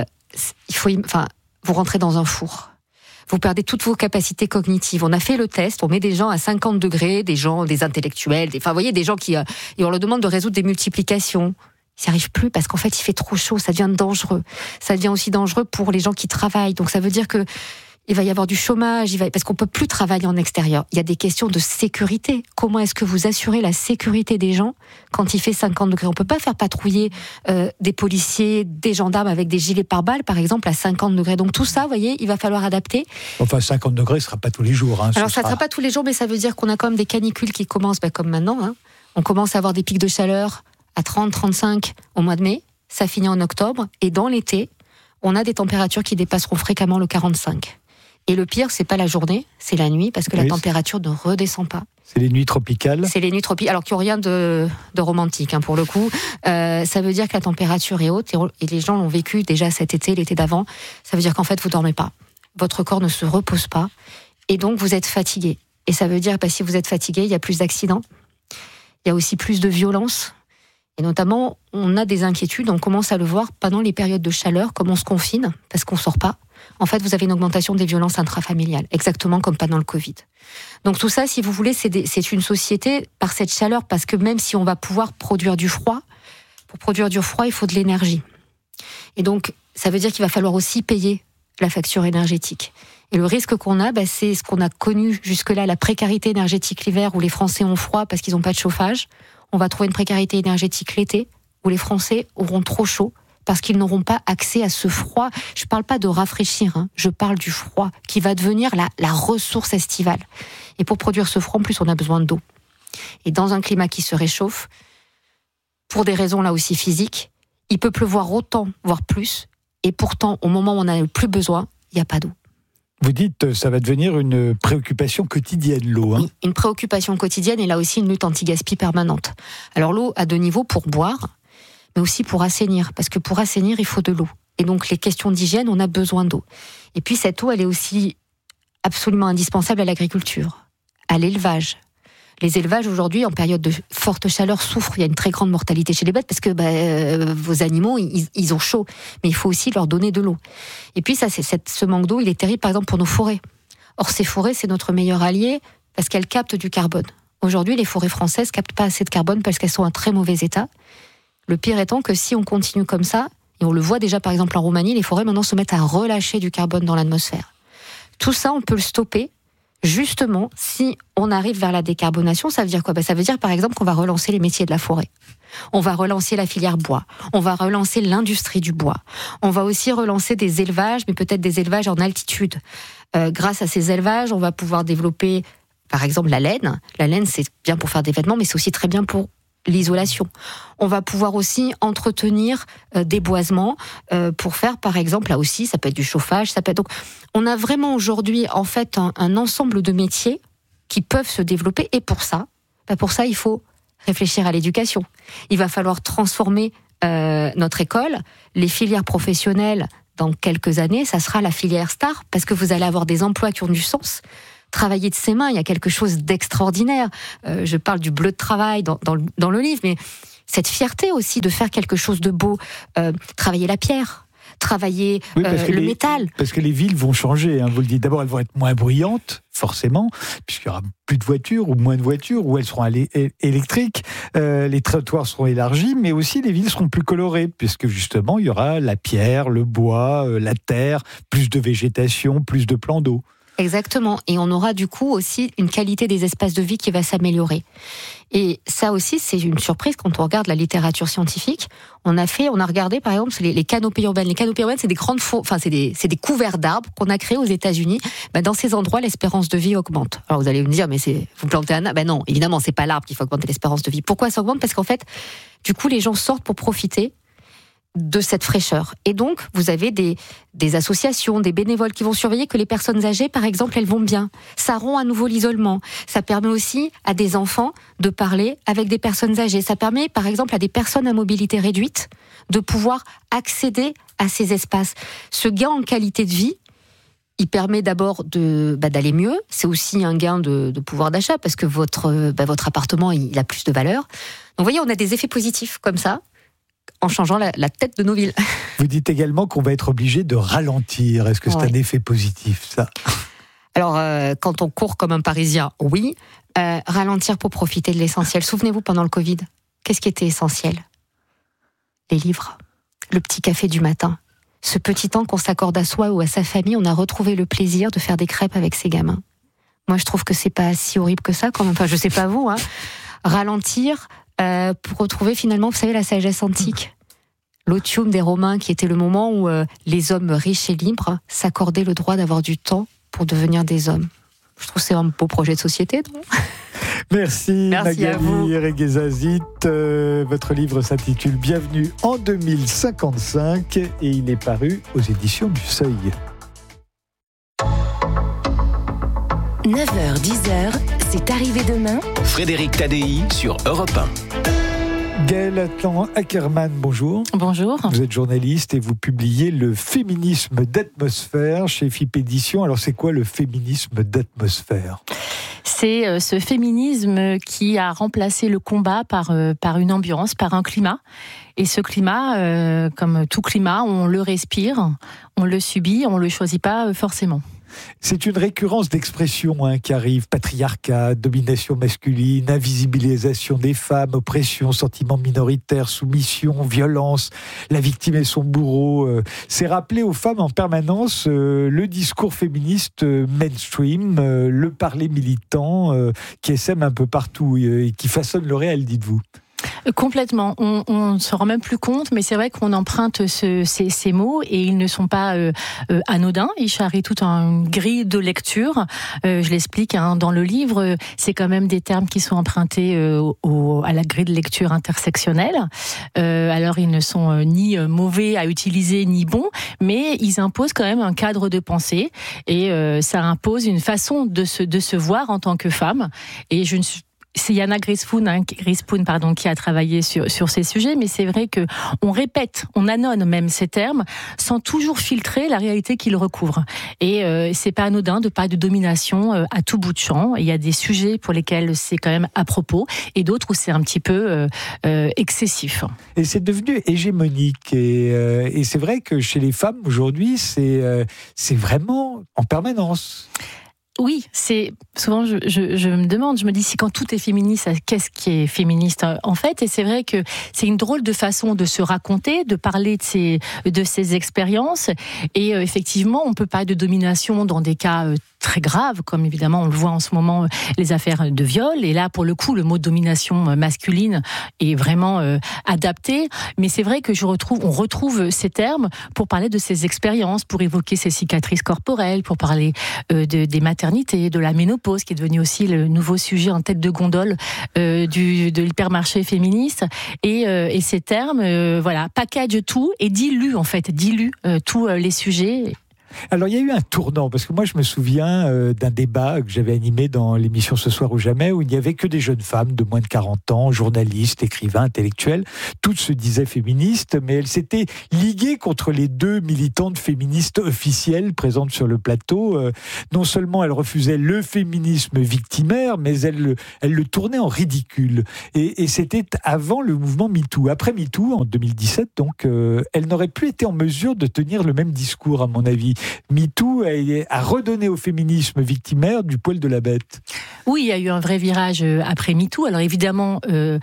Vous rentrez dans un four. Vous perdez toutes vos capacités cognitives. On a fait le test, on met des gens à 50 degrés, des intellectuels, des gens qui... et on leur demande de résoudre des multiplications. Ils n'y arrivent plus parce qu'en fait, il fait trop chaud, ça devient dangereux. Ça devient aussi dangereux pour les gens qui travaillent. Donc ça veut dire que il va y avoir du chômage, parce qu'on peut plus travailler en extérieur. Il y a des questions de sécurité. Comment est-ce que vous assurez la sécurité des gens quand il fait 50 degrés ? On peut pas faire patrouiller des policiers, des gendarmes avec des gilets pare-balles, par exemple, à 50 degrés. Donc tout ça, vous voyez, il va falloir adapter. Enfin, 50 degrés, ce sera pas tous les jours. Alors ça ne sera pas tous les jours, mais ça veut dire qu'on a quand même des canicules qui commencent, comme maintenant. On commence à avoir des pics de chaleur à 30, 35 au mois de mai. Ça finit en octobre. Et dans l'été, on a des températures qui dépasseront fréquemment le 45. Et le pire, c'est pas la journée, c'est la nuit, parce que la température ne redescend pas. C'est les nuits tropicales. C'est les nuits tropicales, alors qu'il n'y a rien de romantique, pour le coup. Ça veut dire que la température est haute, et les gens l'ont vécu déjà cet été, l'été d'avant. Ça veut dire qu'en fait, vous dormez pas. Votre corps ne se repose pas, et donc vous êtes fatigué. Et ça veut dire que si vous êtes fatigué, il y a plus d'accidents, il y a aussi plus de violence. Et notamment, on a des inquiétudes, on commence à le voir pendant les périodes de chaleur, comme on se confine, parce qu'on sort pas. En fait, vous avez une augmentation des violences intrafamiliales, exactement comme pendant le Covid. Donc tout ça, si vous voulez, c'est une société par cette chaleur, parce que même si on va pouvoir produire du froid, pour produire du froid, il faut de l'énergie. Et donc, ça veut dire qu'il va falloir aussi payer la facture énergétique. Et le risque qu'on a, c'est ce qu'on a connu jusque-là, la précarité énergétique l'hiver, où les Français ont froid parce qu'ils n'ont pas de chauffage. On va trouver une précarité énergétique l'été, où les Français auront trop chaud, parce qu'ils n'auront pas accès à ce froid. Je ne parle pas de rafraîchir, je parle du froid, qui va devenir la ressource estivale. Et pour produire ce froid, en plus, on a besoin d'eau. Et dans un climat qui se réchauffe, pour des raisons là aussi physiques, il peut pleuvoir autant, voire plus, et pourtant, au moment où on en a le plus besoin, il n'y a pas d'eau. Vous dites, ça va devenir une préoccupation quotidienne, l'eau. Oui, une préoccupation quotidienne, et là aussi une lutte anti-gaspi permanente. Alors l'eau à 2 niveaux, pour boire, mais aussi pour assainir, parce que pour assainir, il faut de l'eau. Et donc, les questions d'hygiène, on a besoin d'eau. Et puis, cette eau, elle est aussi absolument indispensable à l'agriculture, à l'élevage. Les élevages, aujourd'hui, en période de forte chaleur, souffrent. Il y a une très grande mortalité chez les bêtes, parce que vos animaux, ils ont chaud. Mais il faut aussi leur donner de l'eau. Et puis, ce manque d'eau, il est terrible, par exemple, pour nos forêts. Or, ces forêts, c'est notre meilleur allié, parce qu'elles captent du carbone. Aujourd'hui, les forêts françaises captent pas assez de carbone parce qu'elles sont en très mauvais état. Le pire étant que si on continue comme ça, et on le voit déjà par exemple en Roumanie, les forêts maintenant se mettent à relâcher du carbone dans l'atmosphère. Tout ça, on peut le stopper, justement, si on arrive vers la décarbonation. Ça veut dire quoi ? Ça veut dire par exemple qu'on va relancer les métiers de la forêt. On va relancer la filière bois. On va relancer l'industrie du bois. On va aussi relancer des élevages, mais peut-être des élevages en altitude. Grâce à ces élevages, on va pouvoir développer, par exemple, la laine. La laine, c'est bien pour faire des vêtements, mais c'est aussi très bien pour l'isolation. On va pouvoir aussi entretenir des boisements pour faire, par exemple, là aussi, ça peut être du chauffage, ça peut être... Donc, on a vraiment aujourd'hui, en fait, un ensemble de métiers qui peuvent se développer. Et pour ça, il faut réfléchir à l'éducation. Il va falloir transformer notre école. Les filières professionnelles, dans quelques années, ça sera la filière star, parce que vous allez avoir des emplois qui ont du sens. Travailler de ses mains, il y a quelque chose d'extraordinaire. Je parle du bleu de travail dans le livre, mais cette fierté aussi de faire quelque chose de beau. Travailler la pierre, travailler le métal. Parce que les villes vont changer, hein, vous le dites. D'abord, elles vont être moins bruyantes, forcément, puisqu'il y aura plus de voitures ou moins de voitures, ou elles seront électriques. Les trottoirs seront élargis, mais aussi les villes seront plus colorées, puisque justement, il y aura la pierre, le bois, la terre, plus de végétation, plus de plans d'eau. Exactement. Et on aura du coup aussi une qualité des espaces de vie qui va s'améliorer. Et ça aussi, c'est une surprise quand on regarde la littérature scientifique. On a regardé par exemple les canopées urbaines. Les canopées urbaines, c'est des grandes c'est des couverts d'arbres qu'on a créés aux États-Unis. Dans ces endroits, l'espérance de vie augmente. Alors vous allez me dire, mais vous plantez un arbre. Non, évidemment, c'est pas l'arbre qui fait augmenter l'espérance de vie. Pourquoi ça augmente ? Parce qu'en fait, du coup, les gens sortent pour profiter de cette fraîcheur. Et donc, vous avez des associations, des bénévoles qui vont surveiller que les personnes âgées, par exemple, elles vont bien. Ça rompt à nouveau l'isolement. Ça permet aussi à des enfants de parler avec des personnes âgées. Ça permet, par exemple, à des personnes à mobilité réduite de pouvoir accéder à ces espaces. Ce gain en qualité de vie, il permet d'abord d'aller mieux. C'est aussi un gain de pouvoir d'achat parce que votre appartement, il a plus de valeur. Donc, vous voyez, on a des effets positifs comme ça, en changeant la tête de nos villes. Vous dites également qu'on va être obligé de ralentir. Est-ce que c'est un effet positif, ça ? Alors, quand on court comme un Parisien, oui. Ralentir pour profiter de l'essentiel. Souvenez-vous, pendant le Covid, qu'est-ce qui était essentiel ? Les livres, le petit café du matin. Ce petit temps qu'on s'accorde à soi ou à sa famille, on a retrouvé le plaisir de faire des crêpes avec ses gamins. Moi, je trouve que c'est pas si horrible que ça, quand même. Enfin, je sais pas vous, hein. Ralentir pour retrouver finalement, vous savez, la sagesse antique. L'otium des Romains, qui était le moment où les hommes riches et libres s'accordaient le droit d'avoir du temps pour devenir des hommes. Je trouve que c'est un beau projet de société, non ? Merci Magali Reguezazit. Votre livre s'intitule Bienvenue en 2055 et il est paru aux éditions du Seuil. 9h, 10h, c'est arrivé demain. Frédéric Tadei sur Europe 1. Gaëlle Atlan-Ackerman, bonjour. Bonjour. Vous êtes journaliste et vous publiez Le féminisme d'atmosphère chez FIP Éditions. Alors c'est quoi le féminisme d'atmosphère ? C'est ce féminisme qui a remplacé le combat par une ambiance, par un climat. Et ce climat, comme tout climat, on le respire, on le subit, on ne le choisit pas forcément. C'est une récurrence d'expressions qui arrive. Patriarcat, domination masculine, invisibilisation des femmes, oppression, sentiment minoritaire, soumission, violence, la victime et son bourreau. C'est rappeler aux femmes en permanence le discours féministe mainstream, le parler militant qui essaime un peu partout et qui façonne le réel, dites-vous. Complètement. On ne se rend même plus compte, mais c'est vrai qu'on emprunte ces mots et ils ne sont pas anodins. Ils charrient toute une grille de lecture. Je l'explique dans le livre. C'est quand même des termes qui sont empruntés à la grille de lecture intersectionnelle. Alors ils ne sont ni mauvais à utiliser ni bons, mais ils imposent quand même un cadre de pensée et ça impose une façon de se voir en tant que femme. Et c'est Yana Grispoon, qui a travaillé sur ces sujets, mais c'est vrai que on répète, on annonce même ces termes sans toujours filtrer la réalité qu'ils recouvrent. Et c'est pas anodin de parler de domination à tout bout de champ. Il y a des sujets pour lesquels c'est quand même à propos, et d'autres où c'est un petit peu excessif. Et c'est devenu hégémonique. Et c'est vrai que chez les femmes aujourd'hui, c'est vraiment en permanence. Oui, c'est souvent je me demande, je me dis si quand tout est féministe, qu'est-ce qui est féministe en fait? Et c'est vrai que c'est une drôle de façon de se raconter, de parler de ses expériences. Et effectivement, on peut parler de domination dans des cas très graves, comme évidemment on le voit en ce moment les affaires de viol. Et là, pour le coup, le mot domination masculine est vraiment adapté. Mais c'est vrai que on retrouve ces termes pour parler de ses expériences, pour évoquer ses cicatrices corporelles, pour parler des maternité, de la ménopause, qui est devenu aussi le nouveau sujet en tête de gondole de l'hypermarché féministe. Et ces termes, package tout et dilue tous les sujets. Alors, il y a eu un tournant, parce que moi, je me souviens d'un débat que j'avais animé dans l'émission Ce soir ou jamais, où il n'y avait que des jeunes femmes de moins de 40 ans, journalistes, écrivains, intellectuels. Toutes se disaient féministes, mais elles s'étaient liguées contre les deux militantes féministes officielles présentes sur le plateau. Non seulement elles refusaient le féminisme victimaire, mais elles le tournaient en ridicule. Et c'était avant le mouvement MeToo. Après MeToo, en 2017, donc, elles n'auraient plus été en mesure de tenir le même discours, à mon avis. MeToo a redonné au féminisme victimaire du poil de la bête. Oui, il y a eu un vrai virage après MeToo. Alors évidemment,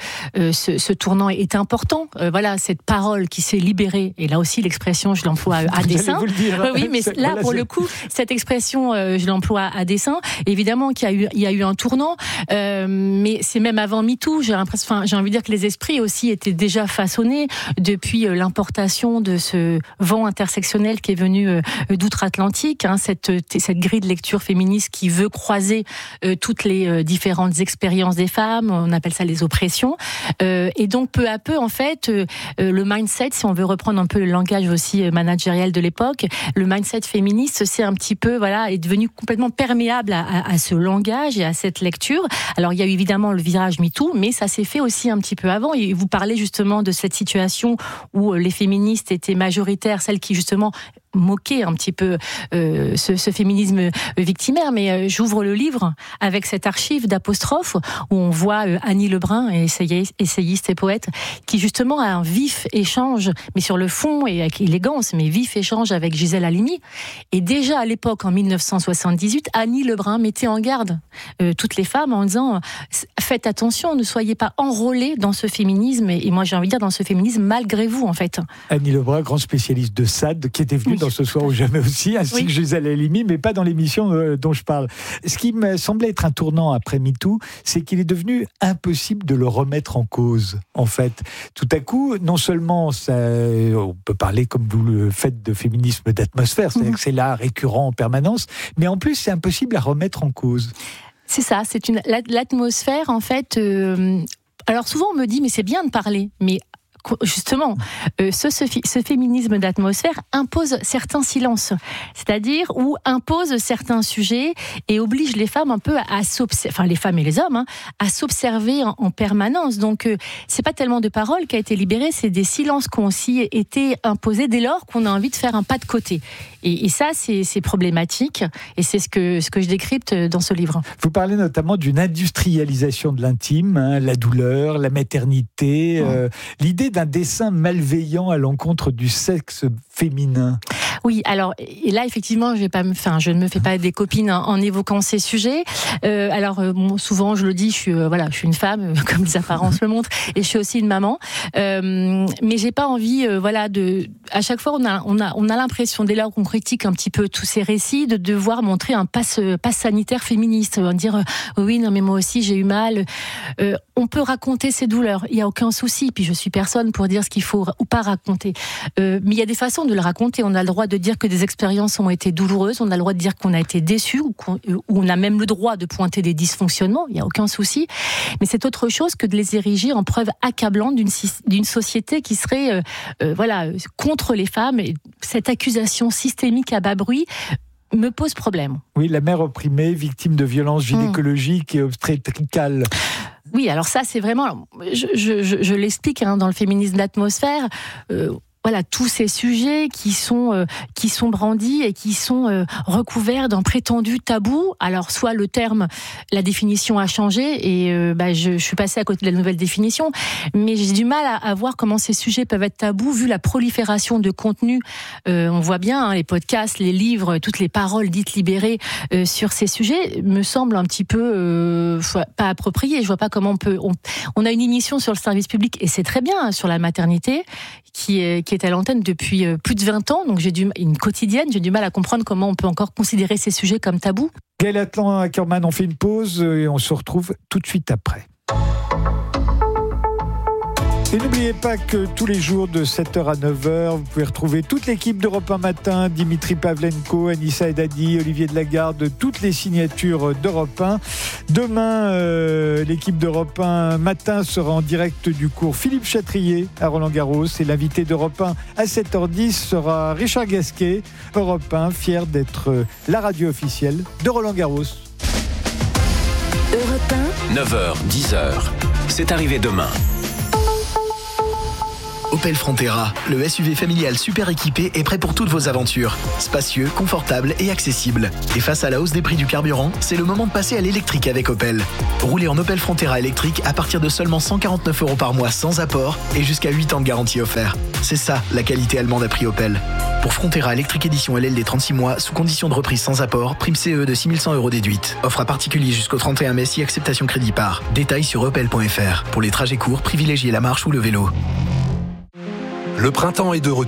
ce tournant est important. Cette parole qui s'est libérée, et là aussi l'expression, je l'emploie à dessein. Oui, mais là, pour le coup, cette expression, je l'emploie à dessein. Évidemment qu'il y a eu un tournant, mais c'est même avant MeToo. J'ai envie de dire que les esprits aussi étaient déjà façonnés depuis l'importation de ce vent intersectionnel qui est venu d'outre-Atlantique, cette grille de lecture féministe qui veut croiser toutes les différentes expériences des femmes, on appelle ça les oppressions, et donc peu à peu en fait le mindset, si on veut reprendre un peu le langage aussi managérial de l'époque, le mindset féministe c'est un petit peu est devenu complètement perméable à ce langage et à cette lecture. Alors il y a eu évidemment le virage MeToo, mais ça s'est fait aussi un petit peu avant, et vous parlez justement de cette situation où les féministes étaient majoritaires, celles qui justement moquer un petit peu ce féminisme victimaire, mais j'ouvre le livre avec cette archive d'apostrophes où on voit Annie Lebrun, essayiste et poète, qui justement a un vif échange, mais sur le fond et avec élégance, mais vif échange avec Gisèle Halimi. Et déjà à l'époque, en 1978, Annie Lebrun mettait en garde toutes les femmes en disant faites attention, ne soyez pas enrôlées dans ce féminisme, et moi j'ai envie de dire dans ce féminisme malgré vous en fait. Annie Lebrun, grand spécialiste de SAD, qui était venue dans Ce soir ou jamais aussi, ainsi que Gisèle Halimi, mais pas dans l'émission dont je parle. Ce qui me semblait être un tournant après MeToo, c'est qu'il est devenu impossible de le remettre en cause, en fait. Tout à coup, non seulement on peut parler, comme vous le faites, de féminisme d'atmosphère, c'est-à-dire que c'est là, récurrent en permanence, mais en plus, c'est impossible à remettre en cause. C'est ça, c'est l'atmosphère, en fait. Alors souvent, on me dit, mais c'est bien de parler, mais justement, ce féminisme d'atmosphère impose certains silences, c'est-à-dire ou impose certains sujets et oblige les femmes un peu à s'observer, enfin les femmes et les hommes, à s'observer en permanence. Donc c'est pas tellement de paroles qui a été libérée, c'est des silences qui ont aussi été imposés dès lors qu'on a envie de faire un pas de côté. Et ça, c'est problématique, et c'est ce que je décrypte dans ce livre. Vous parlez notamment d'une industrialisation de l'intime, la douleur, la maternité, l'idée d'un dessin malveillant à l'encontre du sexe féminin. Oui, alors, et là, effectivement, je ne me fais pas des copines en évoquant ces sujets. Souvent, je le dis, je suis une femme, comme les apparences le montrent, et je suis aussi une maman. Mais j'ai pas envie, à chaque fois, on a l'impression, dès lors qu'on critique un petit peu tous ces récits, de devoir montrer un pass sanitaire féministe, dire oui, non, mais moi aussi j'ai eu mal. On peut raconter ses douleurs, il y a aucun souci. Puis je suis personne pour dire ce qu'il faut ou pas raconter. Mais il y a des façons de le raconter. On a le droit de dire que des expériences ont été douloureuses, on a le droit de dire qu'on a été déçu, ou on a même le droit de pointer des dysfonctionnements, il n'y a aucun souci. Mais c'est autre chose que de les ériger en preuve accablante d'une société qui serait contre les femmes. Et cette accusation systémique à bas bruit me pose problème. Oui, la mère opprimée, victime de violences gynécologiques et obstétricales. Oui, alors ça, c'est vraiment... Je l'explique dans le féminisme d'atmosphère. voilà, tous ces sujets qui sont brandis et qui sont recouverts d'un prétendu tabou. Alors, soit le terme, la définition a changé et je suis passée à côté de la nouvelle définition, mais j'ai du mal à voir comment ces sujets peuvent être tabous vu la prolifération de contenus. On voit bien les podcasts, les livres, toutes les paroles dites libérées sur ces sujets me semblent un petit peu pas appropriées. Je vois pas comment on a une émission sur le service public et c'est très bien sur la maternité qui est à l'antenne depuis plus de 20 ans, donc une quotidienne, j'ai du mal à comprendre comment on peut encore considérer ces sujets comme tabous. Gaël Atlan, Ackerman, on fait une pause et on se retrouve tout de suite après. Et n'oubliez pas que tous les jours de 7h à 9h, vous pouvez retrouver toute l'équipe d'Europe 1 Matin, Dimitri Pavlenko, Anissa Edadi, Olivier Delagarde, toutes les signatures d'Europe 1. Demain, l'équipe d'Europe 1 Matin sera en direct du cours Philippe Chatrier à Roland-Garros et l'invité d'Europe 1 à 7h10 sera Richard Gasquet. Europe 1, fier d'être la radio officielle de Roland-Garros. Europe 1, 9h, 10h. C'est arrivé demain. Opel Frontera, le SUV familial super équipé est prêt pour toutes vos aventures. Spacieux, confortable et accessible. Et face à la hausse des prix du carburant, c'est le moment de passer à l'électrique avec Opel. Roulez en Opel Frontera électrique à partir de seulement 149 € par mois sans apport et jusqu'à 8 ans de garantie offert. C'est ça, la qualité allemande à prix Opel. Pour Frontera électrique édition LLD 36 mois, sous condition de reprise sans apport, prime CE de 6 100 € déduite. Offre à particulier jusqu'au 31 mai si acceptation crédit par. Détails sur opel.fr. Pour les trajets courts, privilégiez la marche ou le vélo. Le printemps est de retour.